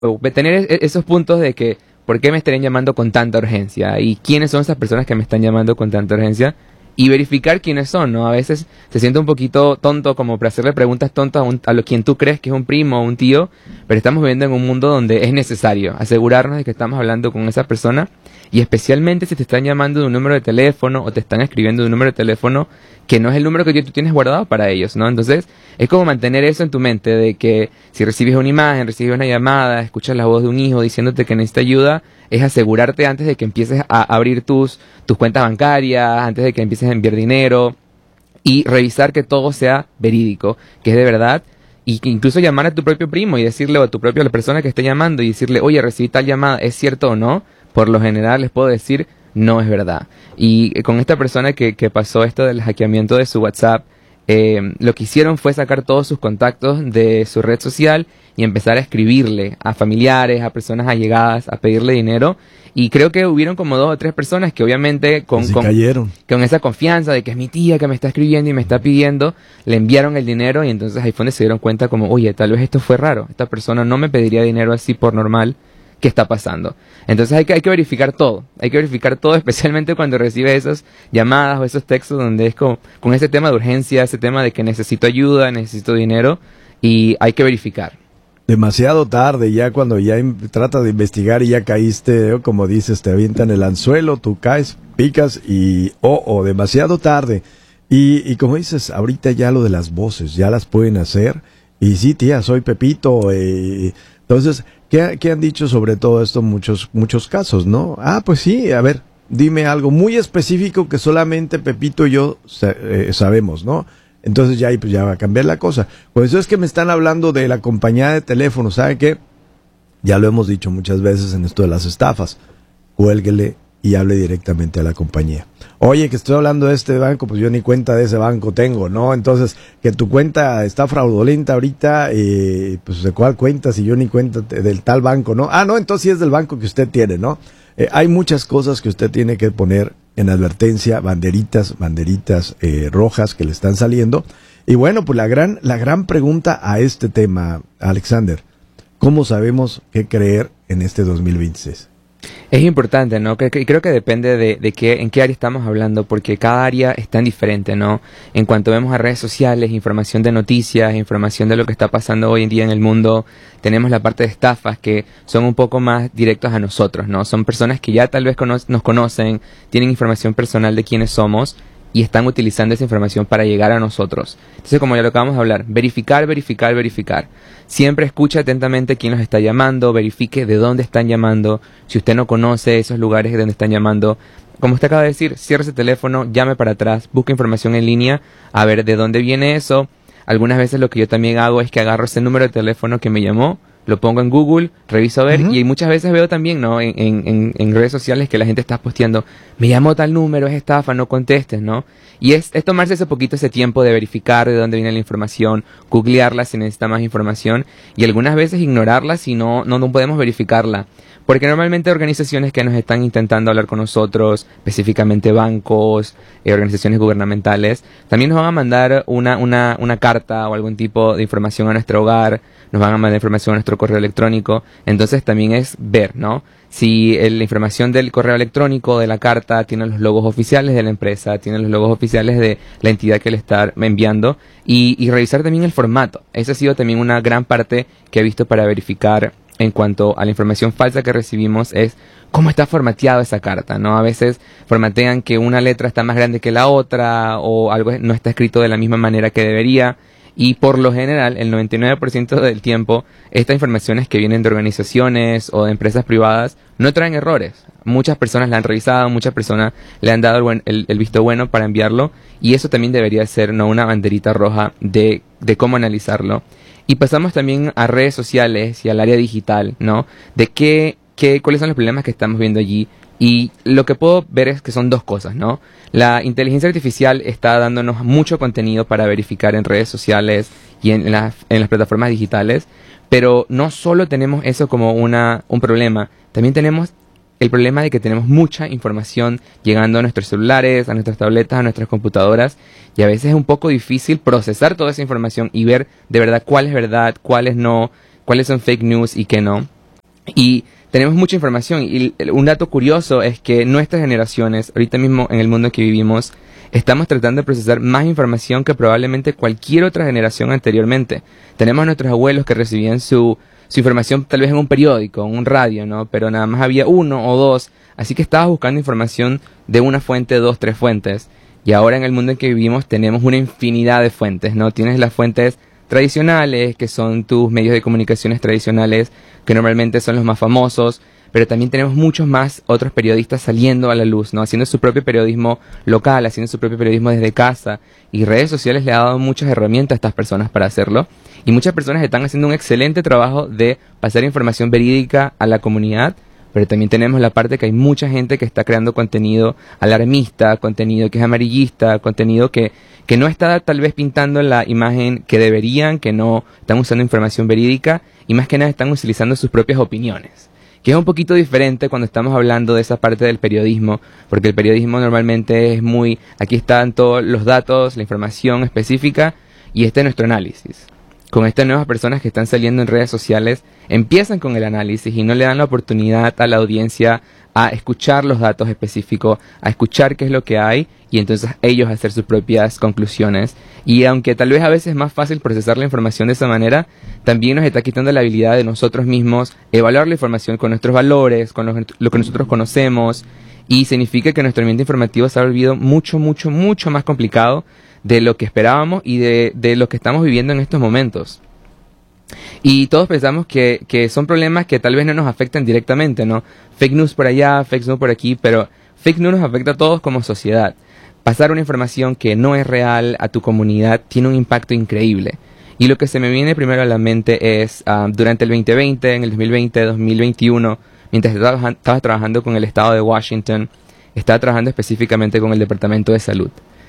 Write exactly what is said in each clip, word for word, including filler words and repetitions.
tener esos puntos de que, ¿por qué me estarían llamando con tanta urgencia? ¿Y quiénes son esas personas que me están llamando con tanta urgencia? Y verificar quiénes son, ¿no? A veces se siente un poquito tonto como para hacerle preguntas tontas a, un, a lo quien tú crees que es un primo o un tío, pero estamos viviendo en un mundo donde es necesario asegurarnos de que estamos hablando con esa persona, y especialmente si te están llamando de un número de teléfono o te están escribiendo de un número de teléfono que no es el número que tú tienes guardado para ellos, ¿no? Entonces es como mantener eso en tu mente, de que si recibes una imagen, recibes una llamada, escuchas la voz de un hijo diciéndote que necesita ayuda, es asegurarte antes de que empieces a abrir tus, tus cuentas bancarias, antes de que empieces a enviar dinero, y revisar que todo sea verídico, que es de verdad, y que incluso llamar a tu propio primo y decirle, o a tu propia persona que esté llamando y decirle, oye, recibí tal llamada, ¿es cierto o no? Por lo general les puedo decir, no es verdad. Y con esta persona que, que pasó esto del hackeamiento de su WhatsApp, eh, lo que hicieron fue sacar todos sus contactos de su red social y empezar a escribirle a familiares, a personas allegadas, a pedirle dinero. Y creo que hubieron como dos o tres personas que obviamente con, Así con, cayeron. con esa confianza de que es mi tía que me está escribiendo y me está pidiendo, le enviaron el dinero, y entonces ahí fue donde se dieron cuenta como, oye, tal vez esto fue raro, esta persona no me pediría dinero así por normal. ¿Qué está pasando? Entonces hay que, hay que verificar todo, hay que verificar todo, especialmente cuando recibes esas llamadas o esos textos donde es con, con ese tema de urgencia, ese tema de que necesito ayuda, necesito dinero, y hay que verificar. Demasiado tarde, ya cuando ya tratas de investigar y ya caíste, ¿eh? Como dices, te avientan el anzuelo, tú caes, picas y oh, oh, demasiado tarde. Y, y como dices, ahorita ya lo de las voces, ya las pueden hacer. Y sí, tía, soy Pepito. Eh, entonces, ¿qué, ¿qué han dicho sobre todo esto muchos, muchos casos, no? Ah, pues sí, a ver, dime algo muy específico que solamente Pepito y yo eh, sabemos, ¿no? Entonces ya ahí pues ya va a cambiar la cosa. Pues eso es que me están hablando de la compañía de teléfono, ¿sabe qué? Ya lo hemos dicho muchas veces en esto de las estafas. Cuélguele y hable directamente a la compañía. Oye, que estoy hablando de este banco, pues yo ni cuenta de ese banco tengo, ¿no? Entonces, que tu cuenta está fraudulenta ahorita, eh, pues ¿de cuál cuenta? Si yo ni cuenta del tal banco, ¿no? Ah, no, entonces sí es del banco que usted tiene, ¿no? Eh, hay muchas cosas que usted tiene que poner en advertencia, banderitas, banderitas eh, rojas que le están saliendo. Y bueno, pues la gran, la gran pregunta a este tema, Alexander, ¿cómo sabemos qué creer en este dos mil veintiséis? Es importante, ¿no? Creo que, creo que depende de, de qué, en qué área estamos hablando, porque cada área es tan diferente, ¿no? En cuanto vemos a redes sociales, información de noticias, información de lo que está pasando hoy en día en el mundo, tenemos la parte de estafas que son un poco más directos a nosotros, ¿no? Son personas que ya tal vez cono- nos conocen, tienen información personal de quiénes somos y están utilizando esa información para llegar a nosotros. Entonces, como ya lo acabamos de hablar, verificar, verificar, verificar. Siempre escuche atentamente quién los está llamando, verifique de dónde están llamando. Si usted no conoce esos lugares de donde están llamando, como usted acaba de decir, cierre ese teléfono, llame para atrás, busque información en línea, a ver de dónde viene eso. Algunas veces lo que yo también hago es que agarro ese número de teléfono que me llamó, lo pongo en Google, reviso a ver, uh-huh. Y muchas veces veo también, ¿no? En, en, en redes sociales que la gente está posteando, me llamó tal número, es estafa, no contestes, ¿no? Y es, es tomarse ese poquito ese tiempo de verificar de dónde viene la información, googlearla si necesita más información, y algunas veces ignorarla si no, no, no podemos verificarla. Porque normalmente organizaciones que nos están intentando hablar con nosotros, específicamente bancos, eh, organizaciones gubernamentales, también nos van a mandar una, una, una carta o algún tipo de información a nuestro hogar, nos van a mandar información a nuestro correo electrónico. Entonces también es ver, ¿no? Si el, la información del correo electrónico, de la carta, tiene los logos oficiales de la empresa, tiene los logos oficiales de la entidad que le está enviando, y, y revisar también el formato. Esa ha sido también una gran parte que he visto para verificar en cuanto a la información falsa que recibimos, es cómo está formateado esa carta, ¿no? A veces formatean que una letra está más grande que la otra, o algo no está escrito de la misma manera que debería, y por lo general, el noventa y nueve por ciento del tiempo, estas informaciones que vienen de organizaciones o de empresas privadas no traen errores. Muchas personas la han revisado, muchas personas le han dado el, buen, el, el visto bueno para enviarlo, y eso también debería ser, ¿no?, una banderita roja de, de cómo analizarlo. Y pasamos también a redes sociales y al área digital, ¿no? De qué, qué, cuáles son los problemas que estamos viendo allí. Y lo que puedo ver es que son dos cosas, ¿no? La inteligencia artificial está dándonos mucho contenido para verificar en redes sociales y en, la, en las plataformas digitales, pero no solo tenemos eso como una, un problema, también tenemos el problema de que tenemos mucha información llegando a nuestros celulares, a nuestras tabletas, a nuestras computadoras, y a veces es un poco difícil procesar toda esa información y ver de verdad cuál es verdad, cuáles no, cuáles son fake news y qué no. Y tenemos mucha información. Y un dato curioso es que nuestras generaciones, ahorita mismo en el mundo en que vivimos, estamos tratando de procesar más información que probablemente cualquier otra generación anteriormente. Tenemos a nuestros abuelos que recibían su, su información tal vez en un periódico, en un radio, ¿no? Pero nada más había uno o dos. Así que estabas buscando información de una fuente, dos, tres fuentes. Y ahora en el mundo en que vivimos tenemos una infinidad de fuentes, ¿no? Tienes las fuentes tradicionales, que son tus medios de comunicaciones tradicionales, que normalmente son los más famosos, pero también tenemos muchos más otros periodistas saliendo a la luz, ¿no? Haciendo su propio periodismo local, haciendo su propio periodismo desde casa, y redes sociales le ha dado muchas herramientas a estas personas para hacerlo, y muchas personas están haciendo un excelente trabajo de pasar información verídica a la comunidad, pero también tenemos la parte que hay mucha gente que está creando contenido alarmista, contenido que es amarillista, contenido que, que no está tal vez pintando la imagen que deberían, que no están usando información verídica y más que nada están utilizando sus propias opiniones. Que es un poquito diferente cuando estamos hablando de esa parte del periodismo, porque el periodismo normalmente es muy, aquí están todos los datos, la información específica y este es nuestro análisis. Con estas nuevas personas que están saliendo en redes sociales, empiezan con el análisis y no le dan la oportunidad a la audiencia a escuchar los datos específicos, a escuchar qué es lo que hay y entonces ellos hacer sus propias conclusiones. Y aunque tal vez a veces es más fácil procesar la información de esa manera, también nos está quitando la habilidad de nosotros mismos evaluar la información con nuestros valores, con lo, lo que nosotros conocemos, y significa que nuestro ambiente informativo se ha volvido mucho, mucho, mucho más complicado de lo que esperábamos y de, de lo que estamos viviendo en estos momentos. Y todos pensamos que, que son problemas que tal vez no nos afectan directamente, ¿no? Fake news por allá, fake news por aquí, pero fake news nos afecta a todos como sociedad. Pasar una información que no es real a tu comunidad tiene un impacto increíble. Y lo que se me viene primero a la mente es, uh, durante el veinte veinte, en el dos mil veinte, dos mil veintiuno, mientras estaba, estaba trabajando con el estado de Washington, estaba trabajando específicamente con el Departamento de Salud.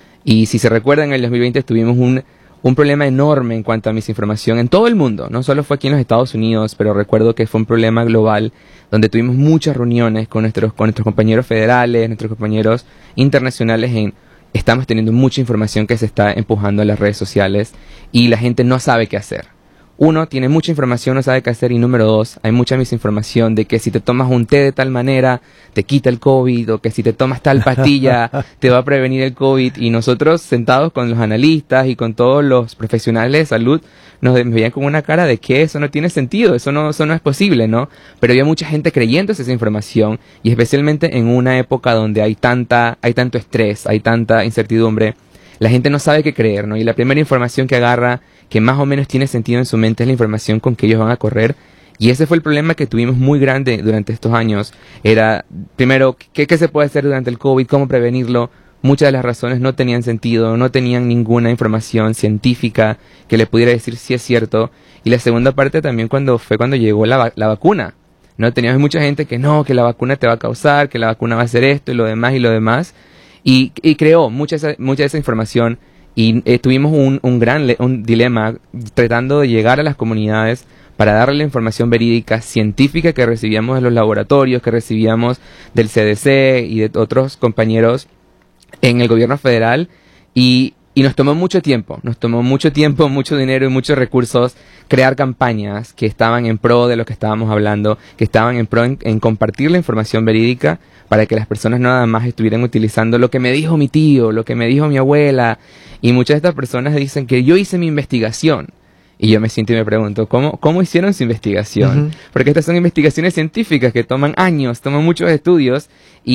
Y si se recuerdan, en el dos mil veinte tuvimos un, un problema enorme en cuanto a misinformación en todo el mundo. No solo fue aquí en los Estados Unidos, pero recuerdo que fue un problema global donde tuvimos muchas reuniones con nuestros, con nuestros compañeros federales, nuestros compañeros internacionales en estamos teniendo mucha información que se está empujando a las redes sociales y la gente no sabe qué hacer. Uno, tiene mucha información, no sabe qué hacer, y número dos, hay mucha misinformación de que si te tomas un té de tal manera, te quita el COVID, o que si te tomas tal pastilla, te va a prevenir el COVID, y nosotros sentados con los analistas y con todos los profesionales de salud, nos veían con una cara de que eso no tiene sentido, eso no, eso no es posible, ¿no? Pero había mucha gente creyéndose esa información, y especialmente en una época donde hay tanta, hay tanto estrés, hay tanta incertidumbre, la gente no sabe qué creer, ¿no? Y la primera información que agarra, que más o menos tiene sentido en su mente, es la información con que ellos van a correr. Y ese fue el problema que tuvimos muy grande durante estos años. Era, primero, ¿qué, qué se puede hacer durante el COVID? ¿Cómo prevenirlo? Muchas de las razones no tenían sentido, no tenían ninguna información científica que le pudiera decir si es cierto. Y la segunda parte también cuando fue cuando llegó la, la vacuna. No teníamos mucha gente que no, que la vacuna te va a causar, que la vacuna va a hacer esto y lo demás y lo demás. Y, y creó mucha, mucha de esa información y eh, tuvimos un, un gran le un dilema tratando de llegar a las comunidades para darle la información verídica científica que recibíamos de los laboratorios, que recibíamos del C D C y de otros compañeros en el gobierno federal y, y nos tomó mucho tiempo, nos tomó mucho tiempo, mucho dinero y muchos recursos crear campañas que estaban en pro de lo que estábamos hablando, que estaban en pro en, en compartir la información verídica para que las personas nada más estuvieran utilizando lo que me dijo mi tío, lo que me dijo mi abuela. Y muchas de estas personas dicen que yo hice mi investigación. Y yo me siento y me pregunto, ¿cómo, cómo hicieron su investigación? Uh-huh. Porque estas son investigaciones científicas que toman años, toman muchos estudios,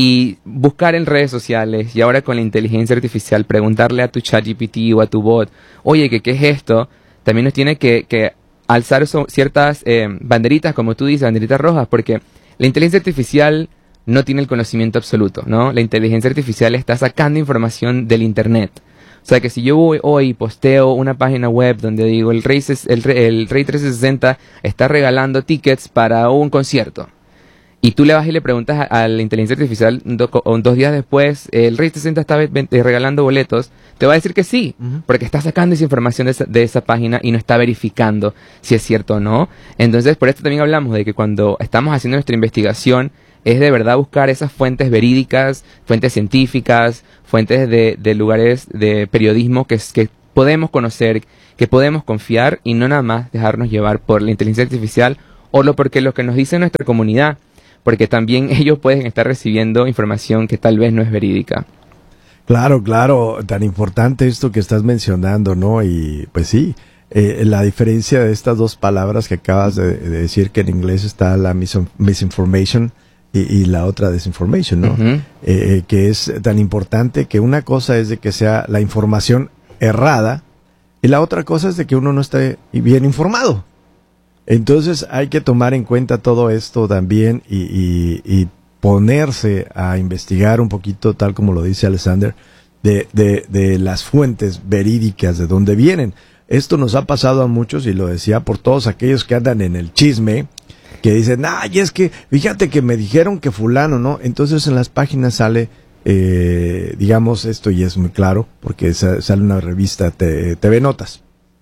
y buscar en redes sociales, y ahora con la inteligencia artificial, preguntarle a tu ChatGPT o a tu bot, oye, ¿qué, qué es esto? También nos tiene que, que alzar so, ciertas eh, banderitas, como tú dices, banderitas rojas, porque la inteligencia artificial no tiene el conocimiento absoluto, ¿no? La inteligencia artificial está sacando información del internet. O sea que si yo voy hoy y posteo una página web donde digo el Rey, el, el Rey trescientos sesenta está regalando tickets para un concierto, y tú le vas y le preguntas a, a la inteligencia artificial do, o dos días después, el Rey trescientos sesenta está regalando boletos, te va a decir que sí, uh-huh. porque está sacando esa información de esa, de esa página y no está verificando si es cierto o no. Entonces, por esto también hablamos de que cuando estamos haciendo nuestra investigación, es de verdad buscar esas fuentes verídicas, fuentes científicas, fuentes de, de lugares de periodismo que, que podemos conocer, que podemos confiar, y no nada más dejarnos llevar por la inteligencia artificial o lo porque lo que nos dice nuestra comunidad, porque también ellos pueden estar recibiendo información que tal vez no es verídica. Claro, claro, tan importante esto que estás mencionando, ¿no? Y pues sí, eh, la diferencia de estas dos palabras que acabas de, de decir, que en inglés está la mis misinformation y, y la otra desinformation, ¿no? Uh-huh. eh, que es tan importante que una cosa es de que sea la información errada y la otra cosa es de que uno no esté bien informado. Entonces hay que tomar en cuenta todo esto también y, y, y ponerse a investigar un poquito, tal como lo dice Alexander, de, de, de las fuentes verídicas, de dónde vienen. Esto nos ha pasado a muchos, y lo decía por todos aquellos que andan en el chisme, que dicen, ay, es que, fíjate que me dijeron que fulano, ¿no? Entonces en las páginas sale, eh, digamos, esto y es muy claro, porque sa- sale una revista te, T V Notas.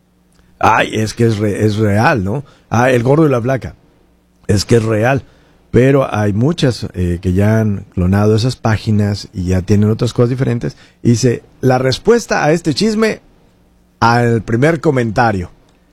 Ay, es que es, re, es real, ¿no? Ah, el gordo y la flaca. Es que es real. Pero hay muchas eh, que ya han clonado esas páginas y ya tienen otras cosas diferentes. Y dice, la respuesta a este chisme al primer comentario.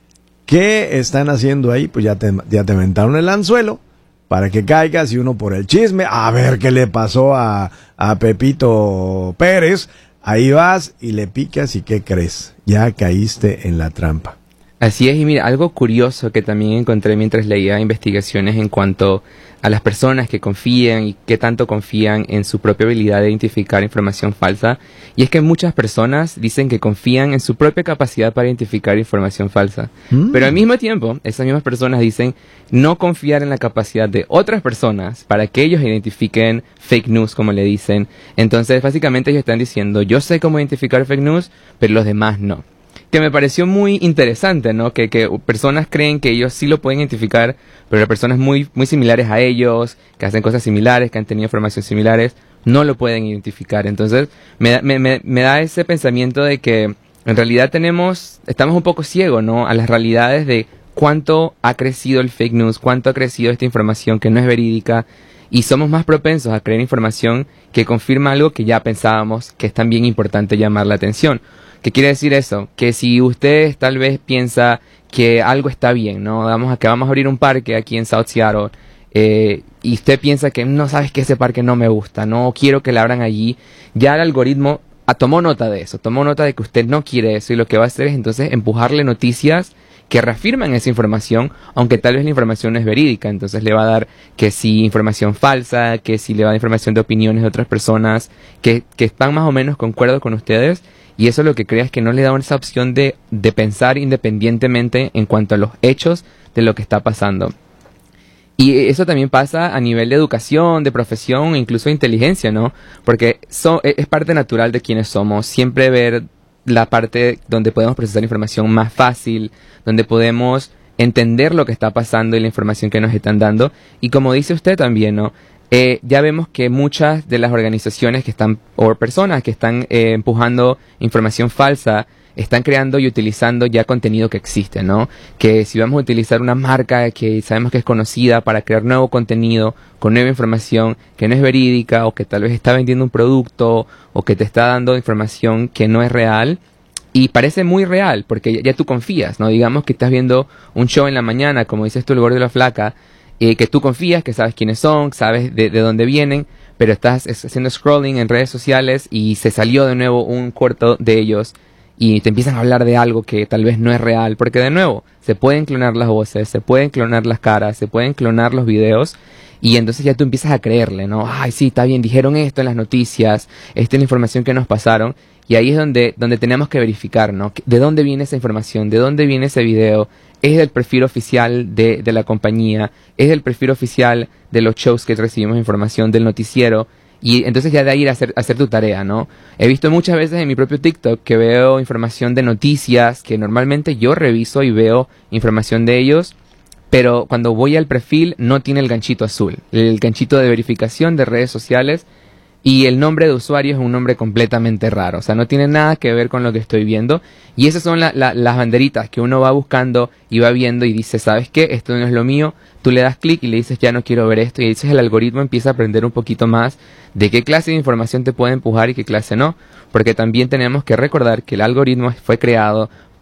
¿Qué están haciendo ahí? Pues ya te, ya te aventaron el anzuelo para que caigas y uno por el chisme. A ver qué le pasó a, a Pepito Pérez. Ahí vas y le picas y ¿qué crees? Ya caíste en la trampa. Así es, y mira, algo curioso que también encontré mientras leía investigaciones en cuanto a las personas que confían y qué tanto confían en su propia habilidad de identificar información falsa, y es que muchas personas dicen que confían en su propia capacidad para identificar información falsa, mm. pero al mismo tiempo, esas mismas personas dicen no confiar en la capacidad de otras personas para que ellos identifiquen fake news, como le dicen. Entonces, básicamente ellos están diciendo, yo sé cómo identificar fake news, pero los demás no. Que me pareció muy interesante, ¿no? Que, que personas creen que ellos sí lo pueden identificar, pero personas muy, muy similares a ellos, que hacen cosas similares, que han tenido formaciones similares, no lo pueden identificar. Entonces, me, me, me, me da ese pensamiento de que en realidad tenemos, estamos un poco ciegos, ¿no? A las realidades de cuánto ha crecido el fake news, cuánto ha crecido esta información que no es verídica, y somos más propensos a creer información que confirma algo que ya pensábamos que es también importante llamar la atención. ¿Qué quiere decir eso? Que si usted tal vez piensa que algo está bien, ¿no? Vamos a que vamos a abrir un parque aquí en South Seattle, eh, y usted piensa que no, sabes que ese parque no me gusta, no quiero que le abran allí, ya el algoritmo ah, tomó nota de eso, tomó nota de que usted no quiere eso, y lo que va a hacer es entonces empujarle noticias que reafirman esa información, aunque tal vez la información no es verídica. Entonces le va a dar que si información falsa, que si le va a dar información de opiniones de otras personas que, que están más o menos concuerdo con ustedes. Y eso lo que crea es que no le da esa opción de, de pensar independientemente en cuanto a los hechos de lo que está pasando. Y eso también pasa a nivel de educación, de profesión, incluso de inteligencia, ¿no? Porque so, es parte natural de quienes somos, siempre ver la parte donde podemos procesar información más fácil, donde podemos entender lo que está pasando y la información que nos están dando. Y como dice usted también, ¿no? Eh, ya vemos que muchas de las organizaciones que están, o personas que están eh, empujando información falsa, están creando y utilizando ya contenido que existe, ¿no? Que si vamos a utilizar una marca que sabemos que es conocida para crear nuevo contenido, con nueva información que no es verídica, o que tal vez está vendiendo un producto, o que te está dando información que no es real, y parece muy real, porque ya, ya tú confías, ¿no? Digamos que estás viendo un show en la mañana, como dices tú, el gordo y la flaca, Eh, que tú confías, que sabes quiénes son, sabes de, de dónde vienen, pero estás haciendo scrolling en redes sociales y se salió de nuevo un corto de ellos y te empiezan a hablar de algo que tal vez no es real, porque de nuevo, se pueden clonar las voces, se pueden clonar las caras, se pueden clonar los videos, y entonces ya tú empiezas a creerle, ¿no? Ay, sí, está bien, dijeron esto en las noticias, esta es la información que nos pasaron, y ahí es donde, donde tenemos que verificar, ¿no? ¿De dónde viene esa información? ¿De dónde viene ese video? ¿Es del perfil oficial de, de la compañía? ¿Es del perfil oficial de los shows que recibimos información del noticiero? Y entonces ya de ahí ir a hacer, a hacer tu tarea, ¿no? He visto muchas veces en mi propio TikTok que veo información de noticias, que normalmente yo reviso y veo información de ellos, pero cuando voy al perfil no tiene el ganchito azul, el ganchito de verificación de redes sociales, y el nombre de usuario es un nombre completamente raro, o sea, no tiene nada que ver con lo que estoy viendo, y esas son la, la, las banderitas que uno va buscando y va viendo y dice, ¿sabes qué? Esto no es lo mío. Tú le das clic y le dices, ya no quiero ver esto, y dices, el algoritmo empieza a aprender un poquito más de qué clase de información te puede empujar y qué clase no, porque también tenemos que recordar que el algoritmo fue creado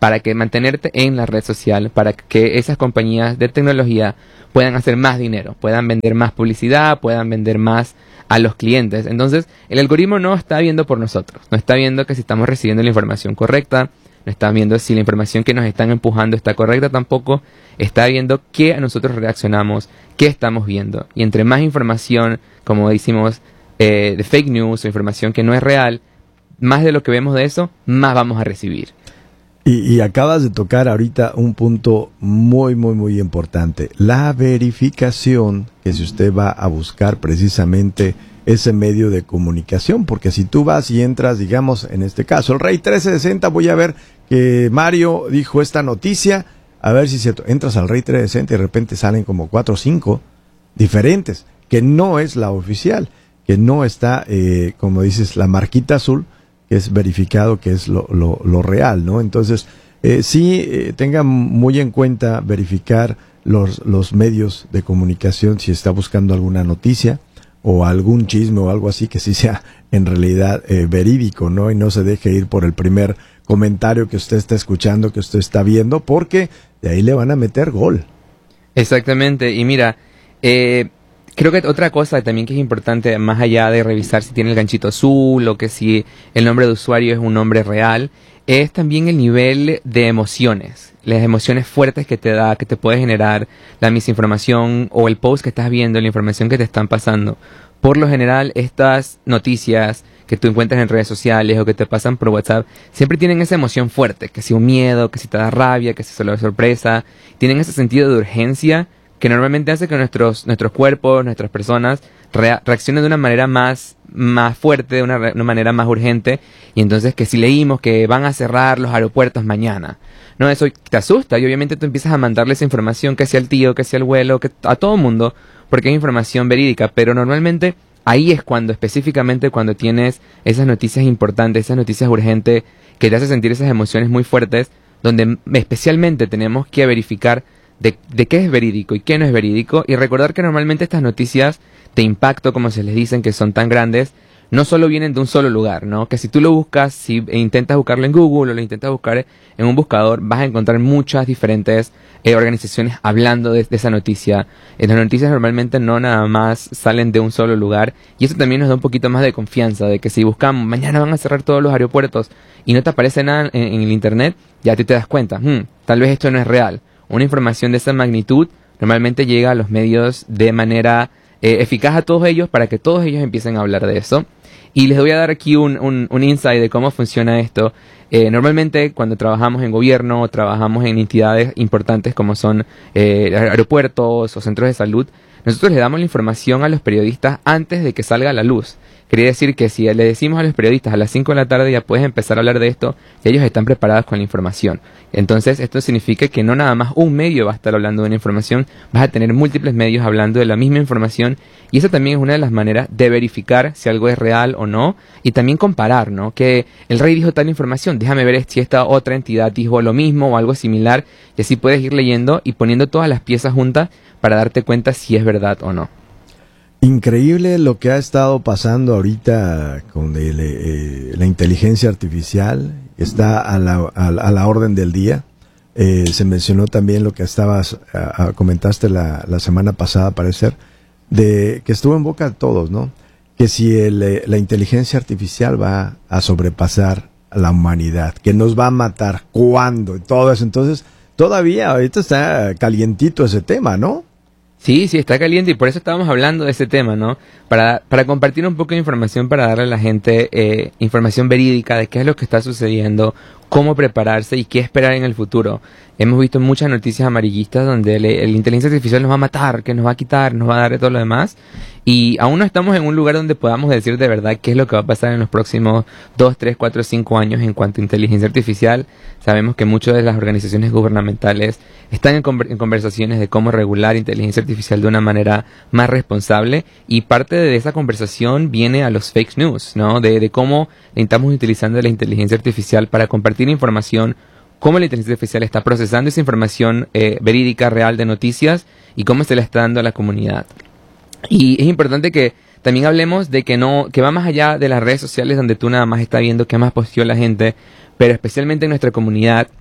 para que mantenerte en la red social, para que esas compañías de tecnología puedan hacer más dinero, puedan vender más publicidad, puedan vender más a los clientes. Entonces, el algoritmo no está viendo por nosotros, no está viendo que si estamos recibiendo la información correcta, no está viendo si la información que nos están empujando está correcta tampoco, está viendo qué a nosotros reaccionamos, qué estamos viendo. Y entre más información, como decimos, eh, de fake news o información que no es real, más de lo que vemos de eso, más vamos a recibir. Y, y acabas de tocar ahorita un punto muy, muy, muy importante. La verificación, que si usted va a buscar precisamente ese medio de comunicación, porque si tú vas y entras, digamos, en este caso, el Rey trescientos sesenta, voy a ver que Mario dijo esta noticia, a ver si se entras al Rey trescientos sesenta y de repente salen como cuatro o cinco diferentes, que no es la oficial, que no está, eh, como dices, la marquita azul, que es verificado, que es lo, lo, lo real, ¿no? Entonces, eh, sí, eh, tenga muy en cuenta verificar los, los medios de comunicación si está buscando alguna noticia o algún chisme o algo así que sí sea en realidad eh, verídico, ¿no? Y no se deje ir por el primer comentario que usted está escuchando, que usted está viendo, porque de ahí le van a meter gol. Exactamente, y mira, eh, creo que otra cosa también que es importante, más allá de revisar si tiene el ganchito azul o que si el nombre de usuario es un nombre real, es también el nivel de emociones, las emociones fuertes que te da, que te puede generar la misinformación o el post que estás viendo, la información que te están pasando. Por lo general, estas noticias que tú encuentras en redes sociales o que te pasan por WhatsApp, siempre tienen esa emoción fuerte, que si un miedo, que si te da rabia, que si solo es sorpresa, tienen ese sentido de urgencia que normalmente hace que nuestros, nuestros cuerpos, nuestras personas rea- reaccionen de una manera más, más fuerte, de una, re- una manera más urgente, y entonces que si leímos que van a cerrar los aeropuertos mañana, no, eso te asusta y obviamente tú empiezas a mandarle esa información que sea al tío, que sea al abuelo, que a todo mundo, porque es información verídica, pero normalmente ahí es cuando, específicamente cuando tienes esas noticias importantes, esas noticias urgentes, que te hace sentir esas emociones muy fuertes, donde especialmente tenemos que verificar De, de qué es verídico y qué no es verídico, y recordar que normalmente estas noticias de impacto, como se les dicen, que son tan grandes, no solo vienen de un solo lugar, ¿no? Que si tú lo buscas, si intentas buscarlo en Google o lo intentas buscar en un buscador, vas a encontrar muchas diferentes eh, organizaciones hablando de, de esa noticia. Eh, las noticias normalmente no nada más salen de un solo lugar, y eso también nos da un poquito más de confianza, de que si buscamos, mañana van a cerrar todos los aeropuertos, y no te aparece nada en, en el internet, ya tú te das cuenta, hmm, tal vez esto no es real. Una información de esa magnitud normalmente llega a los medios de manera eh, eficaz a todos ellos para que todos ellos empiecen a hablar de eso. Y les voy a dar aquí un, un, un insight de cómo funciona esto. Eh, normalmente cuando trabajamos en gobierno o trabajamos en entidades importantes como son eh, aeropuertos o centros de salud, nosotros le damos la información a los periodistas antes de que salga a la luz. Quería decir que si le decimos a los periodistas a las cinco de la tarde ya puedes empezar a hablar de esto, y ellos están preparados con la información. Entonces esto significa que no nada más un medio va a estar hablando de una información, vas a tener múltiples medios hablando de la misma información, y eso también es una de las maneras de verificar si algo es real o no, y también comparar, ¿no? Que el rey dijo tal información, déjame ver si esta otra entidad dijo lo mismo o algo similar, y así puedes ir leyendo y poniendo todas las piezas juntas para darte cuenta si es verdad o no. Increíble lo que ha estado pasando ahorita con el, eh, la inteligencia artificial, está a la, a, a la orden del día. Eh, se mencionó también lo que estabas, a, a, comentaste la, la semana pasada, parecer, de que estuvo en boca de todos, ¿no? Que si el, eh, la inteligencia artificial va a sobrepasar a la humanidad, que nos va a matar, ¿cuándo? Y todo eso. Entonces, todavía ahorita está calientito ese tema, ¿no? Sí, sí, está caliente y por eso estábamos hablando de ese tema, ¿no? Para, para compartir un poco de información, para darle a la gente eh, información verídica de qué es lo que está sucediendo, cómo prepararse y qué esperar en el futuro. Hemos visto muchas noticias amarillistas donde el, el inteligencia artificial nos va a matar, que nos va a quitar, nos va a dar todo lo demás. Y aún no estamos en un lugar donde podamos decir de verdad qué es lo que va a pasar en los próximos dos, tres, cuatro, cinco años en cuanto a inteligencia artificial. Sabemos que muchas de las organizaciones gubernamentales están en, conver- en conversaciones de cómo regular inteligencia artificial de una manera más responsable, y parte de esa conversación viene a los fake news, ¿no? De, de cómo estamos utilizando la inteligencia artificial para compartir información, cómo la inteligencia artificial está procesando esa información eh, verídica, real de noticias, y cómo se la está dando a la comunidad. Y es importante que también hablemos de que no, que va más allá de las redes sociales donde tú nada más estás viendo qué más posteó la gente, pero especialmente en nuestra comunidad,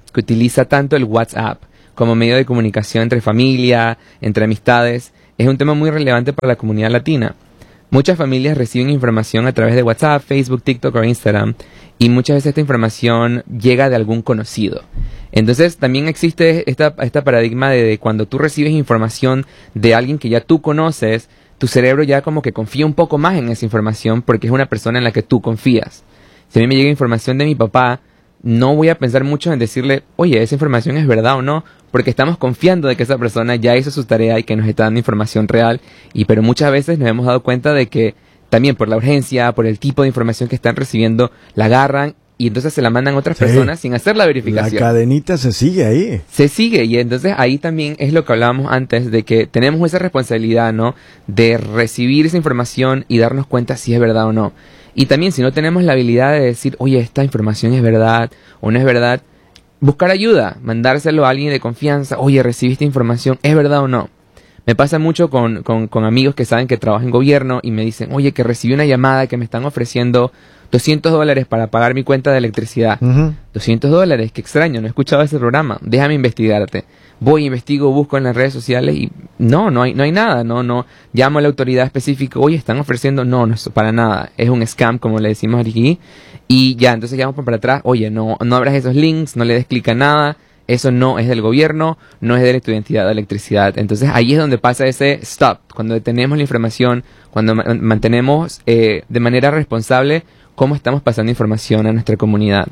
que utiliza tanto el WhatsApp como medio de comunicación entre familia, entre amistades, es un tema muy relevante para la comunidad latina. Muchas familias reciben información a través de WhatsApp, Facebook, TikTok o Instagram, y muchas veces esta información llega de algún conocido. Entonces también existe esta, esta paradigma de, de cuando tú recibes información de alguien que ya tú conoces, tu cerebro ya como que confía un poco más en esa información porque es una persona en la que tú confías. Si a mí me llega información de mi papá, no voy a pensar mucho en decirle, oye, esa información es verdad o no, porque estamos confiando de que esa persona ya hizo su tarea y que nos está dando información real. Y pero muchas veces nos hemos dado cuenta de que también por la urgencia, por el tipo de información que están recibiendo, la agarran y entonces se la mandan a otras sí. personas sin hacer la verificación. La cadenita se sigue ahí. Se sigue, y entonces ahí también es lo que hablábamos antes, de que tenemos esa responsabilidad, ¿no? De recibir esa información y darnos cuenta si es verdad o no. Y también si no tenemos la habilidad de decir, oye, esta información es verdad o no es verdad, buscar ayuda, mandárselo a alguien de confianza, oye, recibiste información, ¿es verdad o no? Me pasa mucho con, con, con amigos que saben que trabajan en gobierno y me dicen, oye, que recibí una llamada que me están ofreciendo doscientos dólares para pagar mi cuenta de electricidad. Uh-huh. doscientos dólares, qué extraño, no he escuchado ese programa, déjame investigarte. Voy, investigo, busco en las redes sociales y no, no hay, no hay nada, no, no. Llamo a la autoridad específica, oye, están ofreciendo, no, no es para nada, es un scam como le decimos aquí. Y ya, entonces llamo para atrás, oye, no, no abras esos links, no le des clic a nada. Eso no es del gobierno, no es de la tu identidad de electricidad. Entonces ahí es donde pasa ese stop, cuando detenemos la información, cuando ma- mantenemos eh, de manera responsable cómo estamos pasando información a nuestra comunidad.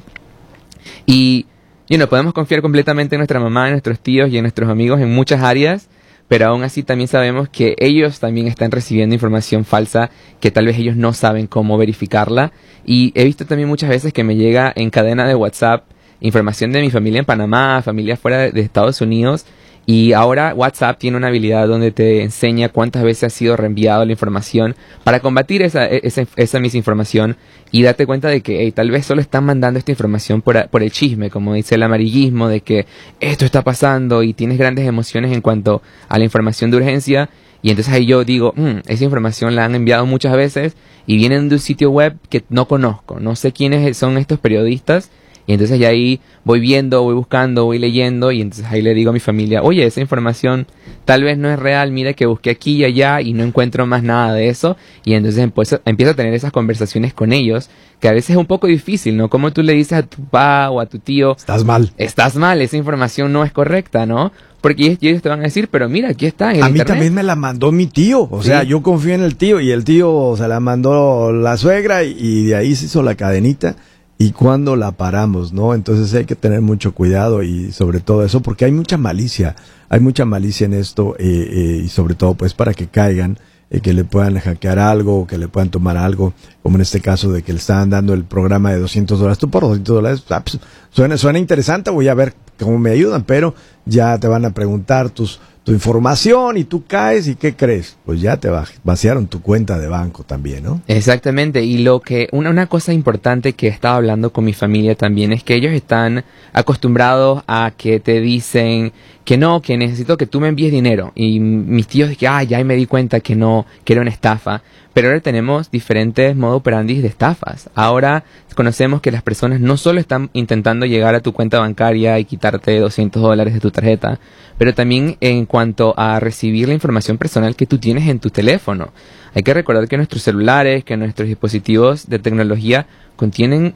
Y you know, podemos confiar completamente en nuestra mamá, en nuestros tíos y en nuestros amigos en muchas áreas, pero aún así también sabemos que ellos también están recibiendo información falsa que tal vez ellos no saben cómo verificarla. Y he visto también muchas veces que me llega en cadena de WhatsApp información de mi familia en Panamá, familia fuera de, de Estados Unidos, y ahora WhatsApp tiene una habilidad donde te enseña cuántas veces ha sido reenviado la información para combatir esa, esa, esa misinformación y darte cuenta de que hey, tal vez solo están mandando esta información por, por el chisme, como dice el amarillismo, de que esto está pasando y tienes grandes emociones en cuanto a la información de urgencia. Y entonces ahí yo digo, mmm, esa información la han enviado muchas veces y vienen de un sitio web que no conozco, no sé quiénes son estos periodistas. Y entonces ya ahí voy viendo, voy buscando, voy leyendo y entonces ahí le digo a mi familia, oye, esa información tal vez no es real, mira que busqué aquí y allá y no encuentro más nada de eso. Y entonces empiezo, empiezo a tener esas conversaciones con ellos, que a veces es un poco difícil, ¿no? Como tú le dices a tu papá o a tu tío, estás mal. Estás mal, esa información no es correcta, ¿no? Porque ellos, ellos te van a decir, pero mira, aquí está en el A internet. mí también me la mandó mi tío, o ¿sí? sea, yo confío en el tío y el tío se la mandó la suegra y, y de ahí se hizo la cadenita. ¿Y cuándo la paramos, no? Entonces hay que tener mucho cuidado y sobre todo eso, porque hay mucha malicia, hay mucha malicia en esto eh, eh, y sobre todo pues para que caigan, eh, que le puedan hackear algo, que le puedan tomar algo, como en este caso de que le estaban dando el programa de doscientos dólares, tú por doscientos dólares, ah, pues, suena, suena interesante, voy a ver cómo me ayudan, pero ya te van a preguntar tus tu información y tú caes y ¿qué crees? Pues ya te vaciaron tu cuenta de banco también, ¿no? Exactamente, y lo que una, una cosa importante que estaba hablando con mi familia también es que ellos están acostumbrados a que te dicen que no, que necesito que tú me envíes dinero y mis tíos que ah, ya me di cuenta que no, que era una estafa, pero ahora tenemos diferentes modos operandi de estafas. Ahora conocemos que las personas no solo están intentando llegar a tu cuenta bancaria y quitarte doscientos dólares de tu tarjeta, pero también en cuanto a recibir la información personal que tú tienes en tu teléfono. Hay que recordar que nuestros celulares, que nuestros dispositivos de tecnología contienen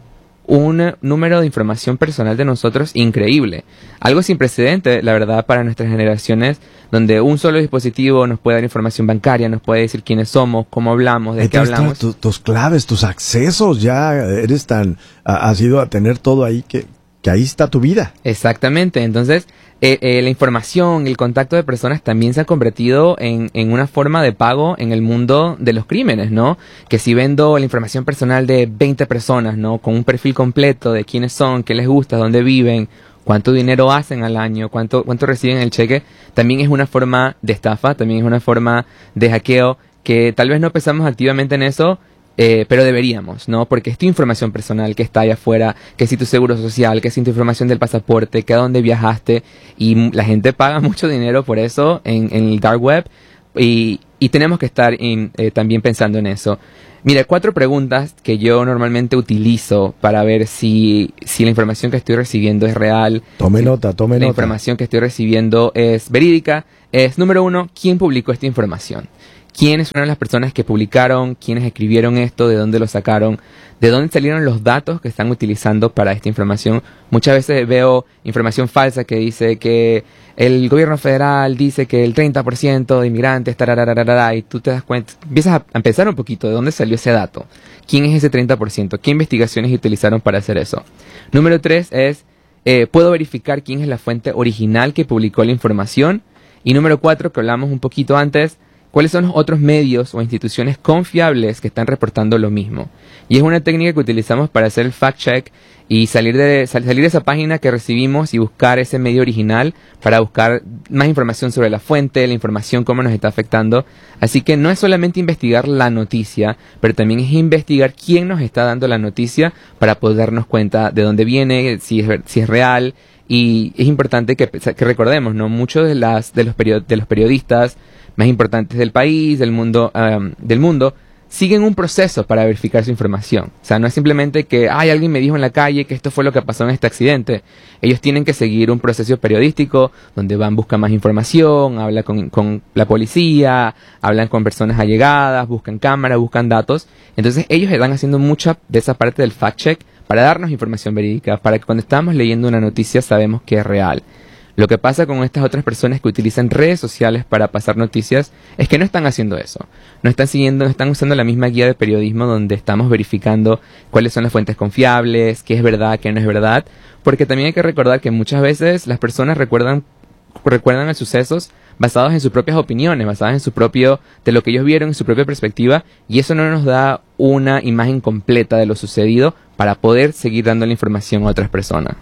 un número de información personal de nosotros increíble. Algo sin precedente, la verdad, para nuestras generaciones, donde un solo dispositivo nos puede dar información bancaria, nos puede decir quiénes somos, cómo hablamos, de qué hablamos. Tu, tus claves, tus accesos, ya eres tan, has ido a tener todo ahí que, que ahí está tu vida. Exactamente, entonces eh, eh, la información, el contacto de personas también se ha convertido en, en una forma de pago en el mundo de los crímenes, ¿no? Que si vendo la información personal de veinte personas, ¿no? Con un perfil completo de quiénes son, qué les gusta, dónde viven, cuánto dinero hacen al año, cuánto, cuánto reciben el cheque, también es una forma de estafa, también es una forma de hackeo que tal vez no pensamos activamente en eso, Eh, pero deberíamos, ¿no? Porque es tu información personal que está allá afuera, que si tu seguro social, que si tu información del pasaporte, que a dónde viajaste, y la gente paga mucho dinero por eso en, en el dark web, y, y tenemos que estar in, eh, también pensando en eso. Mira, cuatro preguntas que yo normalmente utilizo para ver si, si la información que estoy recibiendo es real. Tome si nota, tome la nota. La información que estoy recibiendo es verídica. Es, número uno, ¿quién publicó esta información? ¿Quiénes fueron las personas que publicaron? ¿Quiénes escribieron esto? ¿De dónde lo sacaron? ¿De dónde salieron los datos que están utilizando para esta información? Muchas veces veo información falsa que dice que el gobierno federal dice que el treinta por ciento de inmigrantes, tararararara, y tú te das cuenta, empiezas a pensar un poquito de dónde salió ese dato. ¿Quién es ese treinta por ciento? ¿Qué investigaciones utilizaron para hacer eso? Número tres es, eh, ¿puedo verificar quién es la fuente original que publicó la información? Y número cuatro, que hablamos un poquito antes, ¿cuáles son los otros medios o instituciones confiables que están reportando lo mismo? Y es una técnica que utilizamos para hacer el fact-check y salir de, sal, salir de esa página que recibimos y buscar ese medio original para buscar más información sobre la fuente, la información, cómo nos está afectando. Así que no es solamente investigar la noticia, pero también es investigar quién nos está dando la noticia para poder darnos cuenta de dónde viene, si es, si es real. Y es importante que, que recordemos, ¿no? Muchos de, las, de, los period, de los periodistas más importantes del país, del mundo, um, del mundo, siguen un proceso para verificar su información. O sea, no es simplemente que, ay, alguien me dijo en la calle que esto fue lo que pasó en este accidente. Ellos tienen que seguir un proceso periodístico donde van, buscan más información, hablan con, con la policía, hablan con personas allegadas, buscan cámaras, buscan datos. Entonces ellos están haciendo mucha de esa parte del fact-check para darnos información verídica, para que cuando estamos leyendo una noticia sabemos que es real. Lo que pasa con estas otras personas que utilizan redes sociales para pasar noticias es que no están haciendo eso. No están siguiendo, no están usando la misma guía de periodismo donde estamos verificando cuáles son las fuentes confiables, qué es verdad, qué no es verdad. Porque también hay que recordar que muchas veces las personas recuerdan, recuerdan los sucesos basados en sus propias opiniones, basados en su propio, de lo que ellos vieron, en su propia perspectiva, y eso no nos da una imagen completa de lo sucedido para poder seguir dando la información a otras personas.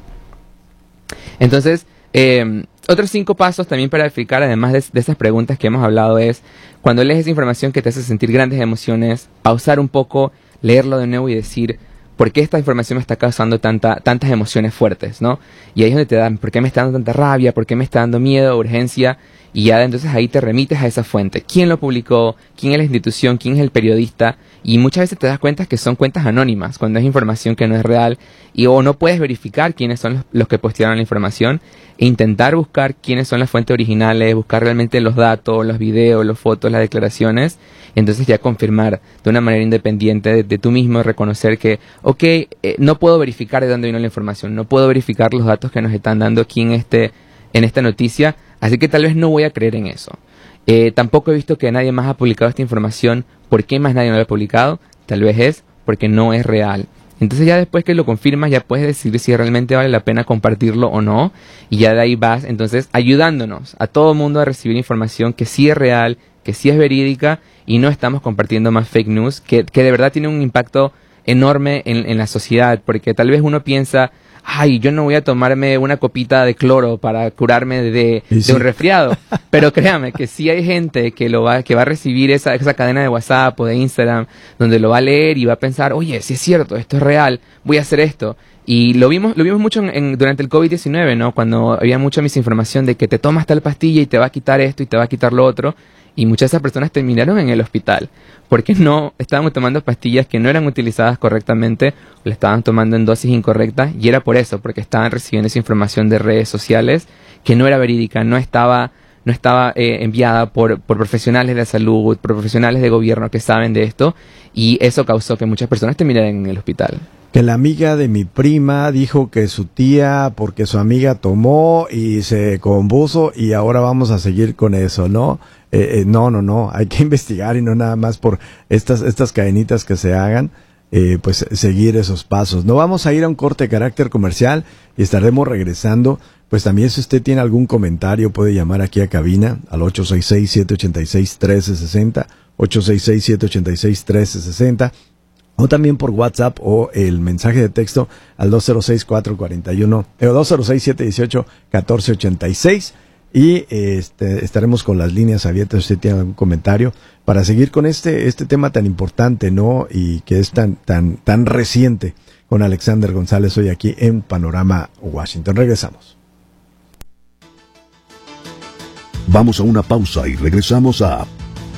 Entonces, Eh, otros cinco pasos también para verificar, además de, de esas preguntas que hemos hablado, es cuando lees esa información que te hace sentir grandes emociones, pausar un poco, leerlo de nuevo y decir, ¿por qué esta información me está causando tanta, tantas emociones fuertes, ¿no? Y ahí es donde te dan, ¿por qué me está dando tanta rabia? ¿Por qué me está dando miedo, urgencia? Y ya entonces ahí te remites a esa fuente. ¿Quién lo publicó? ¿Quién es la institución? ¿Quién es el periodista? Y muchas veces te das cuenta que son cuentas anónimas, cuando es información que no es real, y o no puedes verificar quiénes son los, los que postearon la información, e intentar buscar quiénes son las fuentes originales, buscar realmente los datos, los videos, las fotos, las declaraciones, y entonces ya confirmar de una manera independiente de, de tú mismo, reconocer que, ok, eh, no puedo verificar de dónde vino la información, no puedo verificar los datos que nos están dando aquí en, este, en esta noticia, así que tal vez no voy a creer en eso. Eh, tampoco he visto que nadie más ha publicado esta información. ¿Por qué más nadie no lo ha publicado? Tal vez es porque no es real. Entonces ya después que lo confirmas ya puedes decidir si realmente vale la pena compartirlo o no. Y ya de ahí vas entonces ayudándonos a todo mundo a recibir información que sí es real, que sí es verídica y no estamos compartiendo más fake news que, que de verdad tiene un impacto enorme en, en la sociedad. Porque tal vez uno piensa, ay, yo no voy a tomarme una copita de cloro para curarme de, sí. de un resfriado. Pero créame que sí hay gente que lo va, que va a recibir esa, esa cadena de WhatsApp o de Instagram, donde lo va a leer y va a pensar, oye, si es cierto, esto es real, voy a hacer esto. Y lo vimos, lo vimos mucho en, en, durante el COVID diecinueve, ¿no? Cuando había mucha misinformación de que te tomas tal pastilla y te va a quitar esto y te va a quitar lo otro. Y muchas de esas personas terminaron en el hospital porque no estaban tomando pastillas que no eran utilizadas correctamente, o le estaban tomando en dosis incorrectas, y era por eso, porque estaban recibiendo esa información de redes sociales que no era verídica, no estaba, no estaba eh, enviada por, por profesionales de salud, por profesionales de gobierno que saben de esto, y eso causó que muchas personas terminaran en el hospital. Que la amiga de mi prima dijo que su tía, porque su amiga tomó y se compuso, y ahora vamos a seguir con eso, ¿no? Eh, eh, no, no, no, hay que investigar y no nada más por estas, estas cadenitas que se hagan, eh, pues seguir esos pasos. No vamos a ir a un corte de carácter comercial y estaremos regresando. Pues también si usted tiene algún comentario puede llamar aquí a cabina al ocho seis seis, siete ocho seis, uno tres seis cero, ocho seis seis, siete ocho seis, uno tres seis cero, o también por WhatsApp o el mensaje de texto al dos cero seis, cuatro cuatro uno, eh, dos cero seis, siete uno ocho, uno cuatro ocho seis. Y este, estaremos con las líneas abiertas si usted tiene algún comentario para seguir con este este tema tan importante, ¿no? Y que es tan tan tan reciente, con Alexander González hoy aquí en Panorama Washington. Regresamos. Vamos a una pausa y regresamos a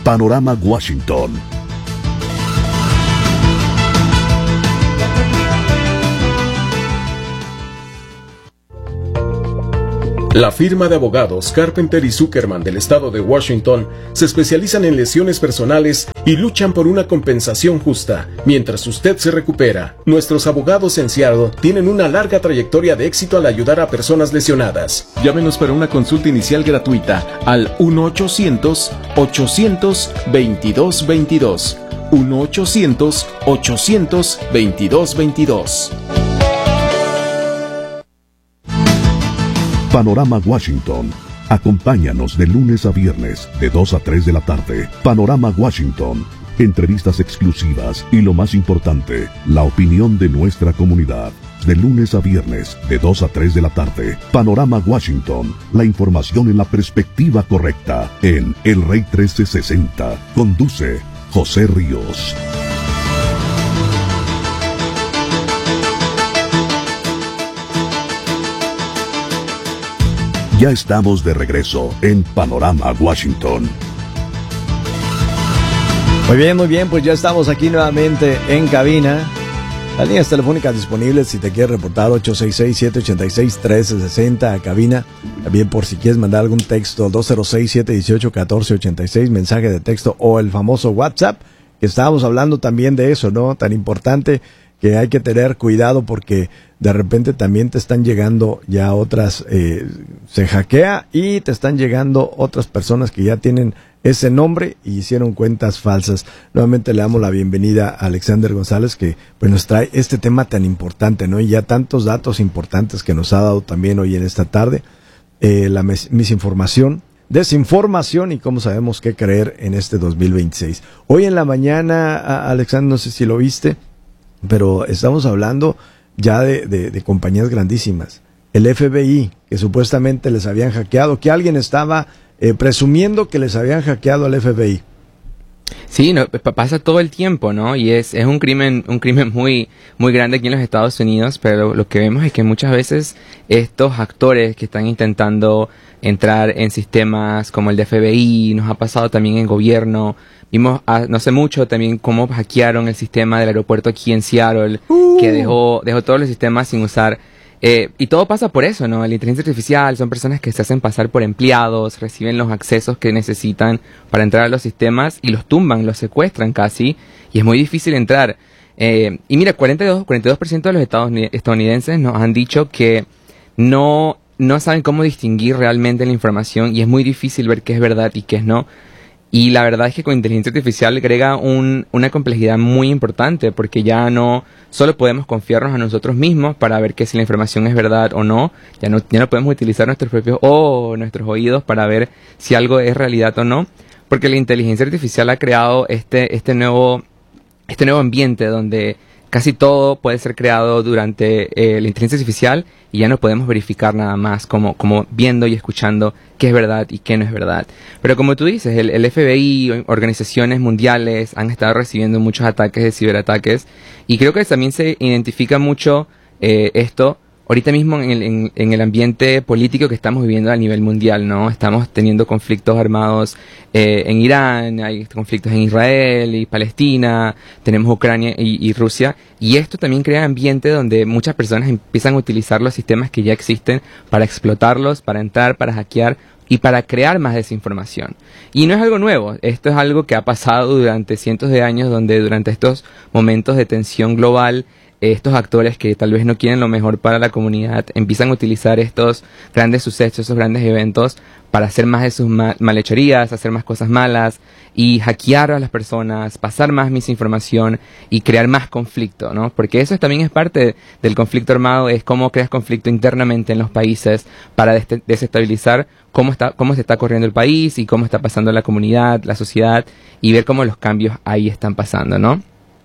Panorama Washington. La firma de abogados Carpenter y Zuckerman del estado de Washington se especializan en lesiones personales y luchan por una compensación justa. Mientras usted se recupera, nuestros abogados en Seattle tienen una larga trayectoria de éxito al ayudar a personas lesionadas. Llámenos para una consulta inicial gratuita al uno ochocientos, ochocientos, veintidós veintidós. uno ochocientos, ochocientos, veintidós veintidós. Panorama Washington. Acompáñanos de lunes a viernes, de dos a tres de la tarde. Panorama Washington. Entrevistas exclusivas y lo más importante, la opinión de nuestra comunidad. De lunes a viernes, de dos a tres de la tarde. Panorama Washington. La información en la perspectiva correcta. En El Rey trece sesenta. Conduce José Ríos. Ya estamos de regreso en Panorama Washington. Muy bien, muy bien, pues ya estamos aquí nuevamente en cabina. Las líneas telefónicas disponibles si te quieres reportar ocho seis seis, siete ocho seis, uno tres seis cero a cabina. También por si quieres mandar algún texto dos cero seis, siete uno ocho, uno cuatro ocho seis, mensaje de texto o el famoso WhatsApp, que estábamos hablando también de eso, ¿no? Tan importante que hay que tener cuidado porque de repente también te están llegando ya otras, eh, se hackea y te están llegando otras personas que ya tienen ese nombre y hicieron cuentas falsas. Nuevamente le damos la bienvenida a Alexander González, que pues nos trae este tema tan importante, ¿no? Y ya tantos datos importantes que nos ha dado también hoy en esta tarde, eh, la mis- misinformación, desinformación y cómo sabemos qué creer en este dos mil veintiséis. Hoy en la mañana, a- Alexander, no sé si lo viste, pero estamos hablando ya de, de, de compañías grandísimas. El F B I, que supuestamente les habían hackeado, que alguien estaba eh, presumiendo que les habían hackeado al F B I. Sí, no, p- pasa todo el tiempo, ¿no? Y es, es un crimen, un crimen muy, muy grande aquí en los Estados Unidos, pero lo que vemos es que muchas veces estos actores que están intentando entrar en sistemas como el de F B I, nos ha pasado también en gobierno. Vimos ah, no hace mucho también cómo hackearon el sistema del aeropuerto aquí en Seattle, uh. que dejó, dejó todos los sistemas sin usar. Eh, y todo pasa por eso, ¿no? La inteligencia artificial son personas que se hacen pasar por empleados, reciben los accesos que necesitan para entrar a los sistemas y los tumban, los secuestran casi, y es muy difícil entrar. Eh, y mira, cuarenta y dos por ciento de los estadounid- estadounidenses nos han dicho que no, no saben cómo distinguir realmente la información y es muy difícil ver qué es verdad y qué es no. Y la verdad es que con inteligencia artificial agrega un, una complejidad muy importante porque ya no solo podemos confiarnos a nosotros mismos para ver que si la información es verdad o no, ya no, ya no podemos utilizar nuestros propios o nuestros oídos para ver si algo es realidad o no, porque la inteligencia artificial ha creado este, este nuevo, este nuevo ambiente donde casi todo puede ser creado durante eh, la inteligencia artificial y ya no podemos verificar nada más como, como viendo y escuchando qué es verdad y qué no es verdad. Pero como tú dices, el, el F B I, organizaciones mundiales han estado recibiendo muchos ataques de ciberataques y creo que también se identifica mucho eh, esto ahorita mismo en el, en, en el ambiente político que estamos viviendo a nivel mundial, ¿no? Estamos teniendo conflictos armados eh, en Irán, hay conflictos en Israel y Palestina, tenemos Ucrania y, y Rusia, y esto también crea ambiente donde muchas personas empiezan a utilizar los sistemas que ya existen para explotarlos, para entrar, para hackear y para crear más desinformación. Y no es algo nuevo, esto es algo que ha pasado durante cientos de años, donde durante estos momentos de tensión global, estos actores que tal vez no quieren lo mejor para la comunidad empiezan a utilizar estos grandes sucesos, estos grandes eventos para hacer más de sus ma- malhechorías, hacer más cosas malas y hackear a las personas, pasar más misinformación y crear más conflicto, ¿no? Porque eso también es parte del conflicto armado, es cómo creas conflicto internamente en los países para des- desestabilizar cómo está, cómo se está corriendo el país y cómo está pasando la comunidad, la sociedad y ver cómo los cambios ahí están pasando, ¿no?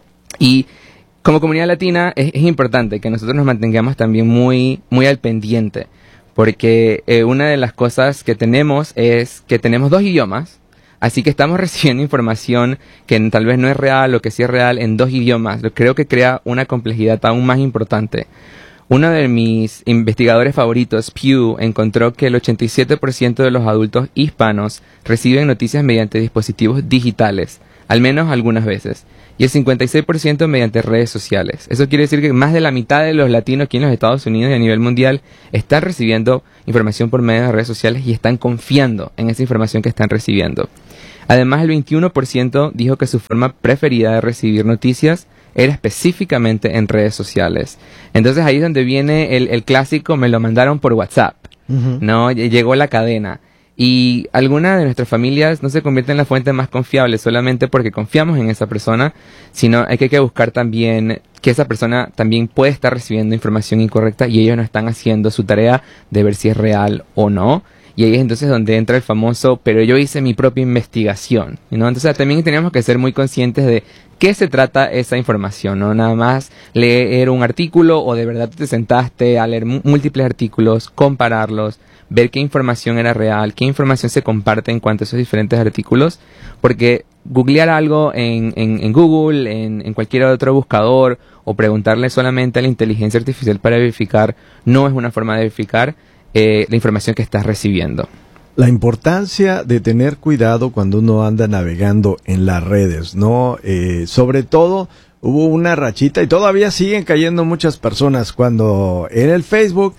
Y como comunidad latina es, es importante que nosotros nos mantengamos también muy, muy al pendiente, porque eh, una de las cosas que tenemos es que tenemos dos idiomas, así que estamos recibiendo información que tal vez no es real o que sí es real en dos idiomas, lo que creo que crea una complejidad aún más importante. Uno de mis investigadores favoritos, Pew, encontró que el ochenta y siete por ciento de los adultos hispanos reciben noticias mediante dispositivos digitales, al menos algunas veces, y el cincuenta y seis por ciento mediante redes sociales. Eso quiere decir que más de la mitad de los latinos aquí en los Estados Unidos y a nivel mundial están recibiendo información por medio de redes sociales y están confiando en esa información que están recibiendo. Además, el veintiuno por ciento dijo que su forma preferida de recibir noticias era específicamente en redes sociales. Entonces ahí es donde viene el, el clásico, me lo mandaron por WhatsApp, uh-huh. ¿no? Llegó la cadena. Y alguna de nuestras familias no se convierte en la fuente más confiable solamente porque confiamos en esa persona, sino hay que, hay que buscar también que esa persona también puede estar recibiendo información incorrecta y ellos no están haciendo su tarea de ver si es real o no. Y ahí es entonces donde entra el famoso, pero yo hice mi propia investigación, ¿no? Entonces también tenemos que ser muy conscientes de qué se trata esa información, ¿no? Nada más leer un artículo o de verdad te sentaste a leer múltiples artículos, compararlos, ver qué información era real, qué información se comparte en cuanto a esos diferentes artículos, porque googlear algo en, en, en Google, en, en cualquier otro buscador, o preguntarle solamente a la inteligencia artificial para verificar, no es una forma de verificar eh, la información que estás recibiendo. La importancia de tener cuidado cuando uno anda navegando en las redes, ¿no? Eh, sobre todo, hubo una rachita y todavía siguen cayendo muchas personas cuando en el Facebook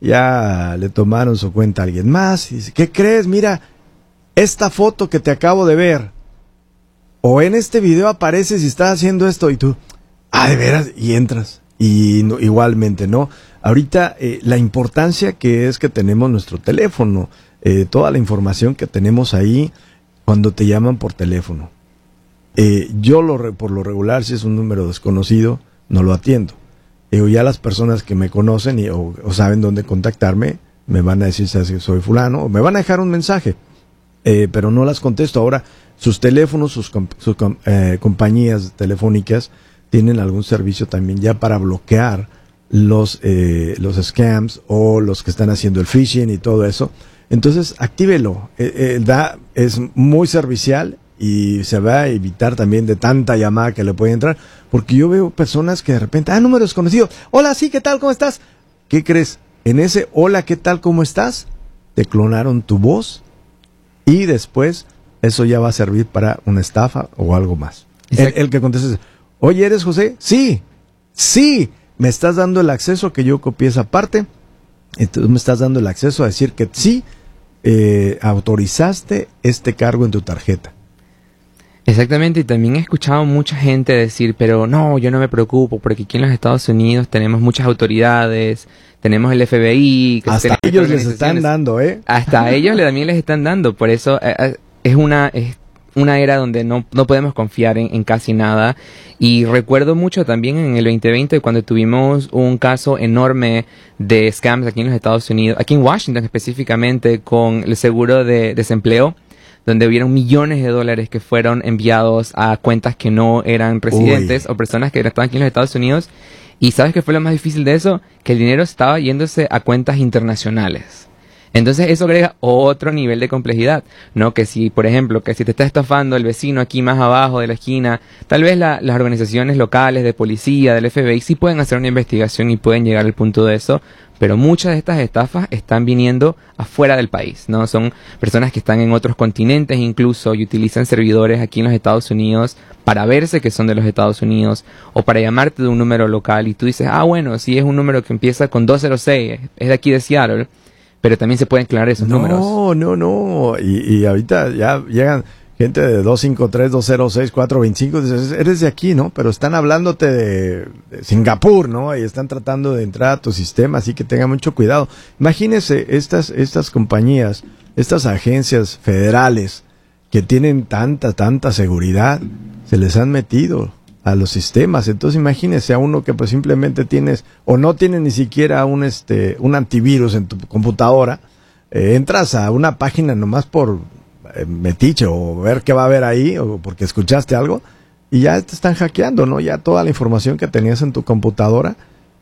ya le tomaron su cuenta a alguien más y dice, ¿qué crees? Mira, esta foto que te acabo de ver, o en este video apareces y estás haciendo esto y tú, ah, de veras, y entras. Y no, igualmente, ¿no? Ahorita eh, la importancia que es que tenemos nuestro teléfono, eh, toda la información que tenemos ahí cuando te llaman por teléfono. Eh, yo lo re, por lo regular, si es un número desconocido, no lo atiendo. Eh, ya las personas que me conocen y, o, o saben dónde contactarme, me van a decir, ¿sabes que soy fulano? O me van a dejar un mensaje, eh, pero no las contesto. Ahora, sus teléfonos, sus, sus eh, compañías telefónicas tienen algún servicio también ya para bloquear los eh, los scams o los que están haciendo el phishing y todo eso. Entonces, actívelo. Eh, eh, da, es muy servicial y se va a evitar también de tanta llamada que le puede entrar. Porque yo veo personas que de repente, ah, número desconocido. Hola, sí, ¿qué tal? ¿Cómo estás? ¿Qué crees? En ese hola, ¿qué tal? ¿Cómo estás? Te clonaron tu voz y después eso ya va a servir para una estafa o algo más. El, el que contestes, oye, ¿eres José? Sí, sí, me estás dando el acceso que yo copié esa parte, entonces me estás dando el acceso a decir que sí, eh, autorizaste este cargo en tu tarjeta. Exactamente, y también he escuchado mucha gente decir, pero no, yo no me preocupo, porque aquí en los Estados Unidos tenemos muchas autoridades, tenemos el F B I... Que hasta ellos les están dando, ¿eh? Hasta ellos también les están dando, por eso eh, es una... Es, una era donde no, no podemos confiar en, en casi nada. Y recuerdo mucho también en el veinte veinte cuando tuvimos un caso enorme de scams aquí en los Estados Unidos, aquí en Washington específicamente, con el seguro de desempleo, donde hubieron millones de dólares que fueron enviados a cuentas que no eran residentes Uy. o personas que estaban aquí en los Estados Unidos. Y ¿sabes qué fue lo más difícil de eso? Que el dinero estaba yéndose a cuentas internacionales. Entonces eso agrega otro nivel de complejidad, ¿no? Que si, por ejemplo, que si te está estafando el vecino aquí más abajo de la esquina, tal vez la, las organizaciones locales de policía, del F B I, sí pueden hacer una investigación y pueden llegar al punto de eso, pero muchas de estas estafas están viniendo afuera del país, ¿no? Son personas que están en otros continentes incluso y utilizan servidores aquí en los Estados Unidos para verse que son de los Estados Unidos o para llamarte de un número local y tú dices, ah, bueno, sí es un número que empieza con dos cero seis, es de aquí de Seattle. Pero también se pueden aclarar esos no, números. No, no, no. Y, y ahorita ya llegan gente de dos cinco tres, dos cero seis, cuatro dos cinco. Dices, eres de aquí, ¿no? Pero están hablándote de, de Singapur, ¿no? Y están tratando de entrar a tu sistema, así que tengan mucho cuidado. Imagínense estas, estas compañías, estas agencias federales que tienen tanta, tanta seguridad, se les han metido a los sistemas. Entonces imagínese a uno que pues simplemente tienes o no tiene ni siquiera un este un antivirus en tu computadora, eh, entras a una página nomás por eh, metiche o ver qué va a haber ahí o porque escuchaste algo y ya te están hackeando, ¿no? Ya toda la información que tenías en tu computadora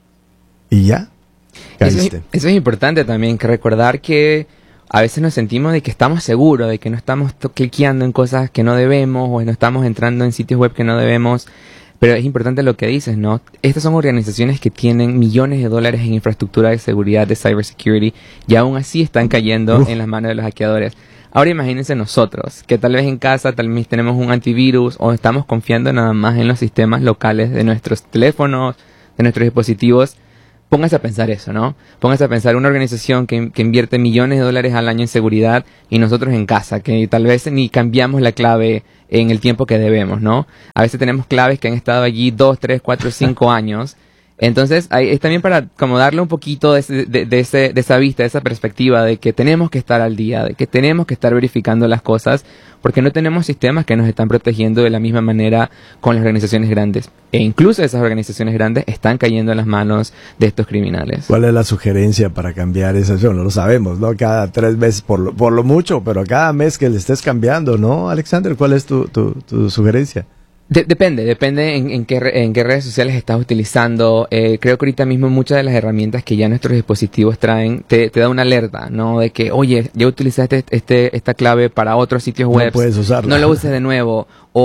y ya caíste. Eso es, eso es importante también, que recordar que a veces nos sentimos de que estamos seguros, de que no estamos cliqueando en cosas que no debemos o no estamos entrando en sitios web que no debemos, Pero es importante lo que dices, ¿no? Estas son organizaciones que tienen millones de dólares en infraestructura de seguridad, de cybersecurity, y aún así están cayendo Uf. en las manos de los hackeadores. Ahora imagínense nosotros, que tal vez en casa tal vez tenemos un antivirus o estamos confiando nada más en los sistemas locales de nuestros teléfonos, de nuestros dispositivos. Póngase a pensar eso, ¿no? Póngase a pensar una organización que, que invierte millones de dólares al año en seguridad y nosotros en casa, que tal vez ni cambiamos la clave en el tiempo que debemos, ¿no? A veces tenemos claves que han estado allí dos, tres, cuatro, cinco años. Entonces, hay, es también para como darle un poquito de, ese, de, de, ese, de esa vista, de esa perspectiva de que tenemos que estar al día, de que tenemos que estar verificando las cosas, porque no tenemos sistemas que nos están protegiendo de la misma manera con las organizaciones grandes. E incluso esas organizaciones grandes están cayendo en las manos de estos criminales. ¿Cuál es la sugerencia para cambiar esa acción? No lo sabemos, ¿no? Cada tres meses por lo, por lo mucho, pero cada mes que le estés cambiando, ¿no, Alexander? ¿Cuál es tu, tu, tu sugerencia? De- depende, depende en, en, qué, re- en qué redes sociales estás utilizando. Eh, creo que ahorita mismo muchas de las herramientas que ya nuestros dispositivos traen te, te da una alerta, ¿no? De que, oye, ya utilizaste este, esta clave para otros sitios web. No puedes usarla. No lo uses de nuevo.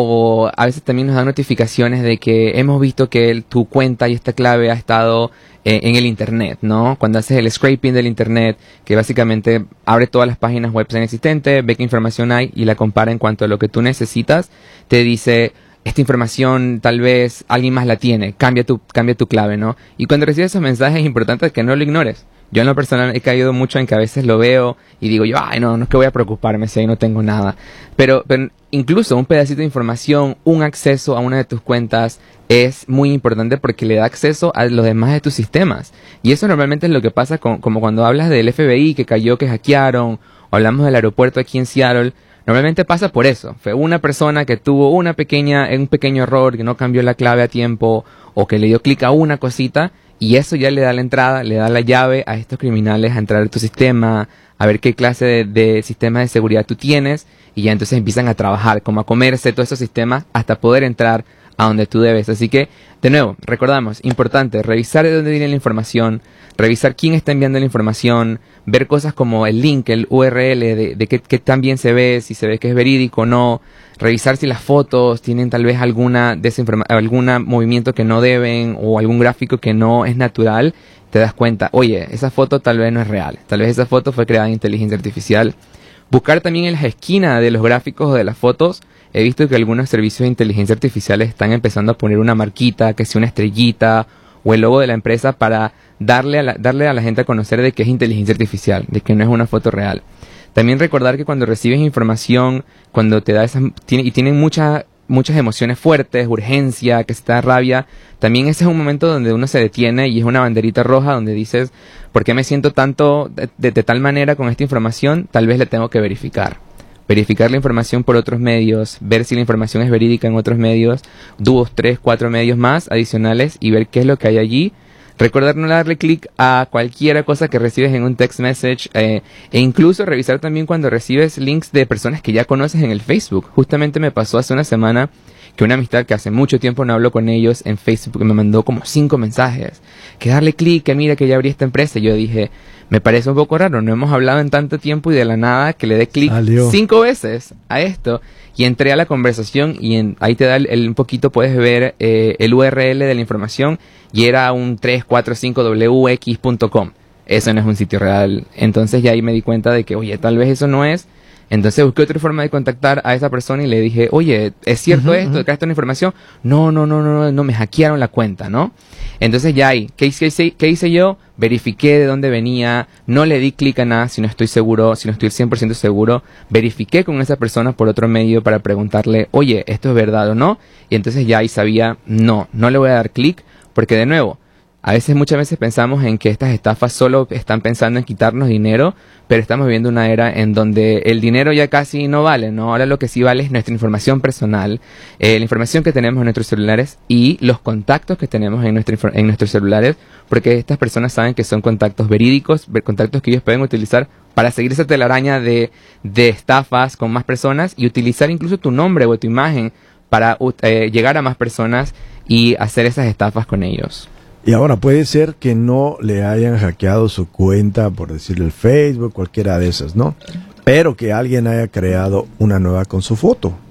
O a veces también nos dan notificaciones de que hemos visto que el, tu cuenta y esta clave ha estado eh, en el internet, ¿no? Cuando haces el scraping del internet, que básicamente abre todas las páginas web existentes, ve qué información hay y la compara en cuanto a lo que tú necesitas, te dice... esta información tal vez alguien más la tiene, cambia tu, cambia tu clave, ¿no? Y cuando recibes esos mensajes es importante que no lo ignores. Yo en lo personal he caído mucho en que a veces lo veo y digo yo, ay no, no es que voy a preocuparme si ahí no tengo nada. Pero, pero incluso un pedacito de información, un acceso a una de tus cuentas es muy importante porque le da acceso a los demás de tus sistemas. Y eso normalmente es lo que pasa con, como cuando hablas del F B I que cayó, que hackearon, o hablamos del aeropuerto aquí en Seattle. Normalmente pasa por eso. Fue una persona que tuvo una pequeña, un pequeño error, que no cambió la clave a tiempo, o que le dio clic a una cosita, y eso ya le da la entrada, le da la llave a estos criminales a entrar a tu sistema, a ver qué clase de, de sistema de seguridad tú tienes, y ya entonces empiezan a trabajar, como a comerse todos esos sistemas hasta poder entrar a donde tú debes. Así que, de nuevo, recordamos, importante, revisar de dónde viene la información, revisar quién está enviando la información, ver cosas como el link, el U R L, de, de qué, qué tan bien se ve, si se ve que es verídico o no, revisar si las fotos tienen tal vez alguna desinforma- algún movimiento que no deben o algún gráfico que no es natural, te das cuenta, oye, esa foto tal vez no es real, tal vez esa foto fue creada en inteligencia artificial. Buscar también en las esquinas de los gráficos o de las fotos. He visto que algunos servicios de inteligencia artificial están empezando a poner una marquita, que sea una estrellita o el logo de la empresa para darle a la, darle a la gente a conocer de que es inteligencia artificial, de que no es una foto real. También recordar que cuando recibes información, cuando te da esa, tiene, y tienen muchas muchas emociones fuertes, urgencia, que se te da rabia, también ese es un momento donde uno se detiene y es una banderita roja donde dices, ¿por qué me siento tanto de, de, de tal manera con esta información? Tal vez le tengo que verificar. Verificar la información por otros medios, ver si la información es verídica en otros medios, dos, tres, cuatro medios más adicionales y ver qué es lo que hay allí. Recordar no darle clic a cualquier cosa que recibes en un text message eh, e incluso revisar también cuando recibes links de personas que ya conoces en el Facebook. Justamente me pasó hace una semana que una amistad que hace mucho tiempo no hablo con ellos en Facebook me mandó como cinco mensajes. Que darle clic, que mira que ya abrí esta empresa. Y yo dije, me parece un poco raro, no hemos hablado en tanto tiempo y de la nada que le dé clic cinco veces a esto. Y entré a la conversación y en, ahí te da el, el, un poquito, puedes ver eh, el U R L de la información y era un tres cuatro cinco w x punto com. Eso no es un sitio real. Entonces ya ahí me di cuenta de que, oye, tal vez eso no es. Entonces busqué otra forma de contactar a esa persona y le dije, oye, ¿es cierto uh-huh, esto? Uh-huh. ¿Creaste una información? No, no, no, no, no, me hackearon la cuenta, ¿no? Entonces ya ahí, ¿qué hice, qué hice yo? Verifiqué de dónde venía, no le di clic a nada si no estoy seguro, si no estoy cien por ciento seguro, verifiqué con esa persona por otro medio para preguntarle, oye, ¿esto es verdad o no? Y entonces ya ahí sabía, no, no le voy a dar clic, porque de nuevo, a veces, muchas veces pensamos en que estas estafas solo están pensando en quitarnos dinero, pero estamos viviendo una era en donde el dinero ya casi no vale, ¿no? Ahora lo que sí vale es nuestra información personal, eh, la información que tenemos en nuestros celulares y los contactos que tenemos en, nuestro, en nuestros celulares, porque estas personas saben que son contactos verídicos, contactos que ellos pueden utilizar para seguir esa telaraña de, de estafas con más personas y utilizar incluso tu nombre o tu imagen para eh, llegar a más personas y hacer esas estafas con ellos. Y ahora puede ser que no le hayan hackeado su cuenta, por decirle el Facebook, cualquiera de esas, ¿no? Pero que alguien haya creado una nueva con su foto.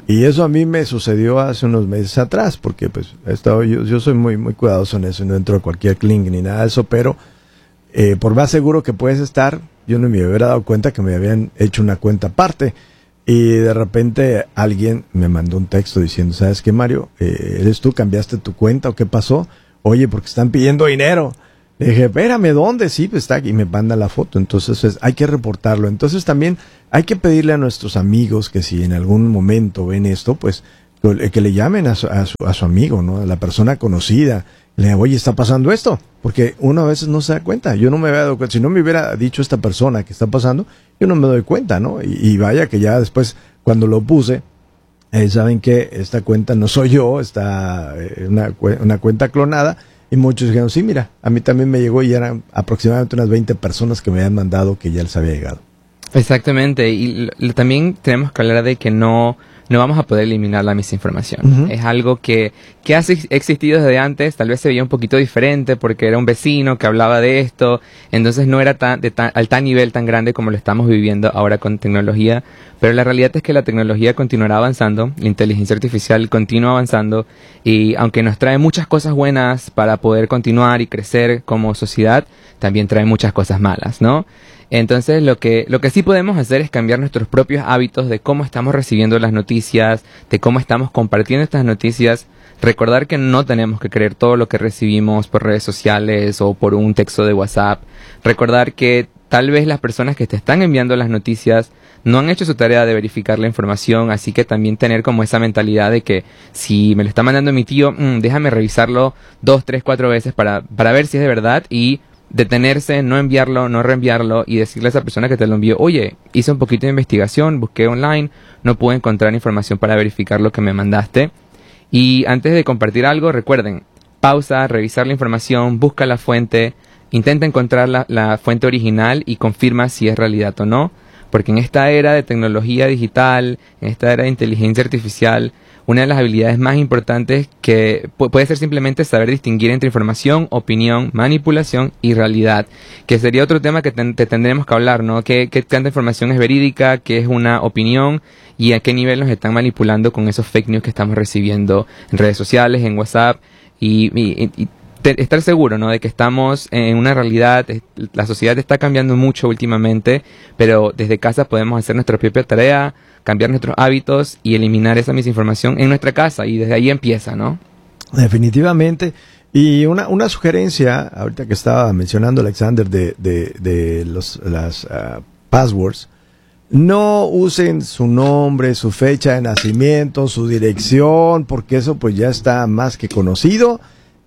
Y eso a mí me sucedió hace unos meses atrás, porque pues he estado, yo, yo soy muy muy cuidadoso en eso, no entro a cualquier link ni nada de eso, pero eh, por más seguro que puedes estar, yo no me hubiera dado cuenta que me habían hecho una cuenta aparte. Y de repente alguien me mandó un texto diciendo, ¿sabes qué, Mario? Eh, ¿Eres tú? ¿Cambiaste tu cuenta o qué pasó? Oye, porque están pidiendo dinero. Le dije, espérame, ¿dónde? Sí, pues está aquí, y me manda la foto. Entonces es, hay que reportarlo. Entonces también hay que pedirle a nuestros amigos que si en algún momento ven esto, pues que le llamen a su, a su, a su amigo, ¿no? A la persona conocida. Le digo, oye, está pasando esto. Porque uno a veces no se da cuenta. Yo no me había dado cuenta. Si no me hubiera dicho esta persona que está pasando, yo no me doy cuenta, ¿no? Y, y vaya que ya después, cuando lo puse, eh, saben que esta cuenta no soy yo, está eh, una, una cuenta clonada. Y muchos dijeron, sí, mira, a mí también me llegó y eran aproximadamente unas veinte personas que me habían mandado que ya les había llegado. Exactamente, y l- también tenemos que hablar de que no, no vamos a poder eliminar la misinformación. Uh-huh. Es algo que, que ha existido desde antes, tal vez se veía un poquito diferente porque era un vecino que hablaba de esto, entonces no era tan, de tan, al tan nivel tan grande como lo estamos viviendo ahora con tecnología, pero la realidad es que la tecnología continuará avanzando, la inteligencia artificial continúa avanzando, y aunque nos trae muchas cosas buenas para poder continuar y crecer como sociedad, también trae muchas cosas malas, ¿no? Entonces lo que, lo que sí podemos hacer es cambiar nuestros propios hábitos de cómo estamos recibiendo las noticias, de cómo estamos compartiendo estas noticias, recordar que no tenemos que creer todo lo que recibimos por redes sociales o por un texto de WhatsApp, recordar que tal vez las personas que te están enviando las noticias no han hecho su tarea de verificar la información, así que también tener como esa mentalidad de que si me lo está mandando mi tío, mmm, déjame revisarlo dos, tres, cuatro veces para, para ver si es de verdad y detenerse, no enviarlo, no reenviarlo y decirle a esa persona que te lo envió, oye, hice un poquito de investigación, busqué online, no pude encontrar información para verificar lo que me mandaste. Y antes de compartir algo, recuerden, pausa, revisar la información, busca la fuente, intenta encontrar la, la fuente original y confirma si es realidad o no, porque en esta era de tecnología digital, en esta era de inteligencia artificial, una de las habilidades más importantes que pu- puede ser simplemente saber distinguir entre información, opinión, manipulación y realidad, que sería otro tema que ten- te tendremos que hablar, ¿no? ¿Qué, qué tanta información es verídica, qué es una opinión y a qué nivel nos están manipulando con esos fake news que estamos recibiendo en redes sociales, en WhatsApp y, y, y te- estar seguro, ¿no? De que estamos en una realidad, la sociedad está cambiando mucho últimamente, pero desde casa podemos hacer nuestra propia tarea, cambiar nuestros hábitos y eliminar esa misinformación en nuestra casa, y desde ahí empieza, ¿no? Definitivamente. Y una, una sugerencia, ahorita que estaba mencionando Alexander de, de, de los, las uh, passwords, no usen su nombre, su fecha de nacimiento, su dirección, porque eso pues ya está más que conocido.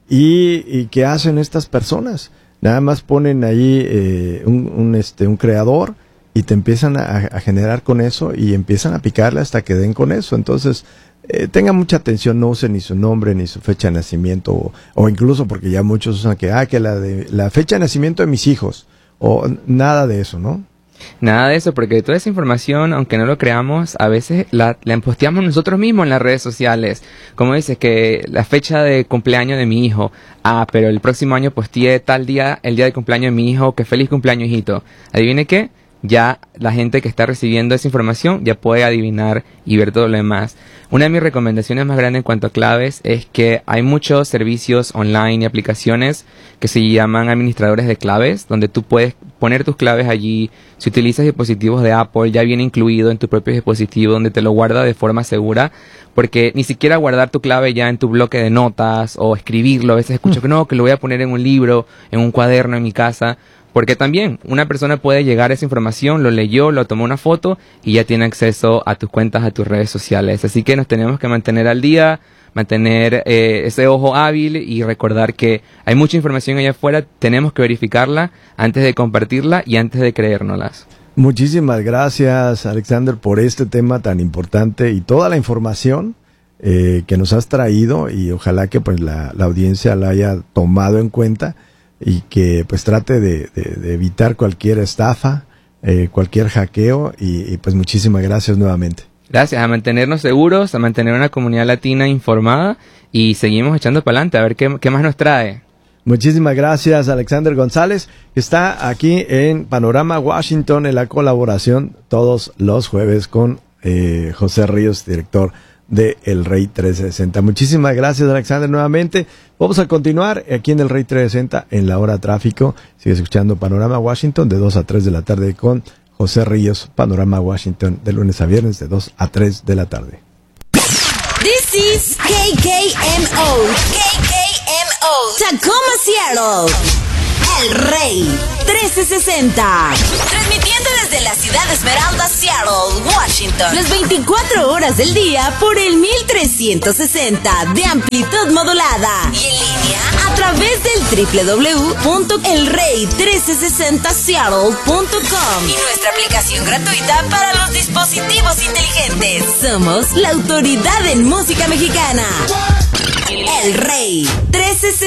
¿Y, y qué hacen estas personas? Nada más ponen ahí eh, un, un, este, un creador y te empiezan a, a generar con eso y empiezan a picarle hasta que den con eso. Entonces, eh, tengan mucha atención, no usen ni su nombre ni su fecha de nacimiento, o, o incluso porque ya muchos usan que, ah, que la, de, la fecha de nacimiento de mis hijos, o nada de eso, ¿no? Nada de eso, porque toda esa información, aunque no lo creamos, a veces la, la posteamos nosotros mismos en las redes sociales. Como dices, que la fecha de cumpleaños de mi hijo, ah, pero el próximo año posteé tal día, el día de cumpleaños de mi hijo, que feliz cumpleaños, hijito. ¿Adivine qué? Ya la gente que está recibiendo esa información ya puede adivinar y ver todo lo demás. Una de mis recomendaciones más grandes en cuanto a claves es que hay muchos servicios online y aplicaciones que se llaman administradores de claves, donde tú puedes poner tus claves allí. Si utilizas dispositivos de Apple, ya viene incluido en tu propio dispositivo, donde te lo guarda de forma segura, porque ni siquiera guardar tu clave ya en tu bloque de notas o escribirlo, a veces escucho que no, que lo voy a poner en un libro, en un cuaderno en mi casa. Porque también una persona puede llegar a esa información, lo leyó, lo tomó una foto y ya tiene acceso a tus cuentas, a tus redes sociales. Así que nos tenemos que mantener al día, mantener eh, ese ojo hábil y recordar que hay mucha información allá afuera, tenemos que verificarla antes de compartirla y antes de creérnoslas. Muchísimas gracias, Alexander, por este tema tan importante y toda la información eh, que nos has traído, y ojalá que pues la, la audiencia la haya tomado en cuenta y que pues trate de, de, de evitar cualquier estafa, eh, cualquier hackeo, y, y pues muchísimas gracias nuevamente. Gracias, a mantenernos seguros, a mantener una comunidad latina informada, y seguimos echando para adelante a ver qué, qué más nos trae. Muchísimas gracias, Alexander González, que está aquí en Panorama Washington en la colaboración todos los jueves con eh, José Ríos, director de El Rey trescientos sesenta. Muchísimas gracias, Alexander, nuevamente. Vamos a continuar aquí en El Rey trescientos sesenta en la hora tráfico. Sigue escuchando Panorama Washington de dos a tres de la tarde con José Ríos. Panorama Washington de lunes a viernes de dos a tres de la tarde. This is K K M O. K K M O. Tacoma, Seattle. El Rey trescientos sesenta. Transmitiendo desde la ciudad de Esmeralda, Seattle, Washington. Las veinticuatro horas del día por el mil trescientos sesenta de amplitud modulada. Y en línea a través del doble u doble u doble u punto el rey trescientos sesenta seattle punto com y nuestra aplicación gratuita para los dispositivos inteligentes. Somos la autoridad en música mexicana. El Rey trescientos sesenta.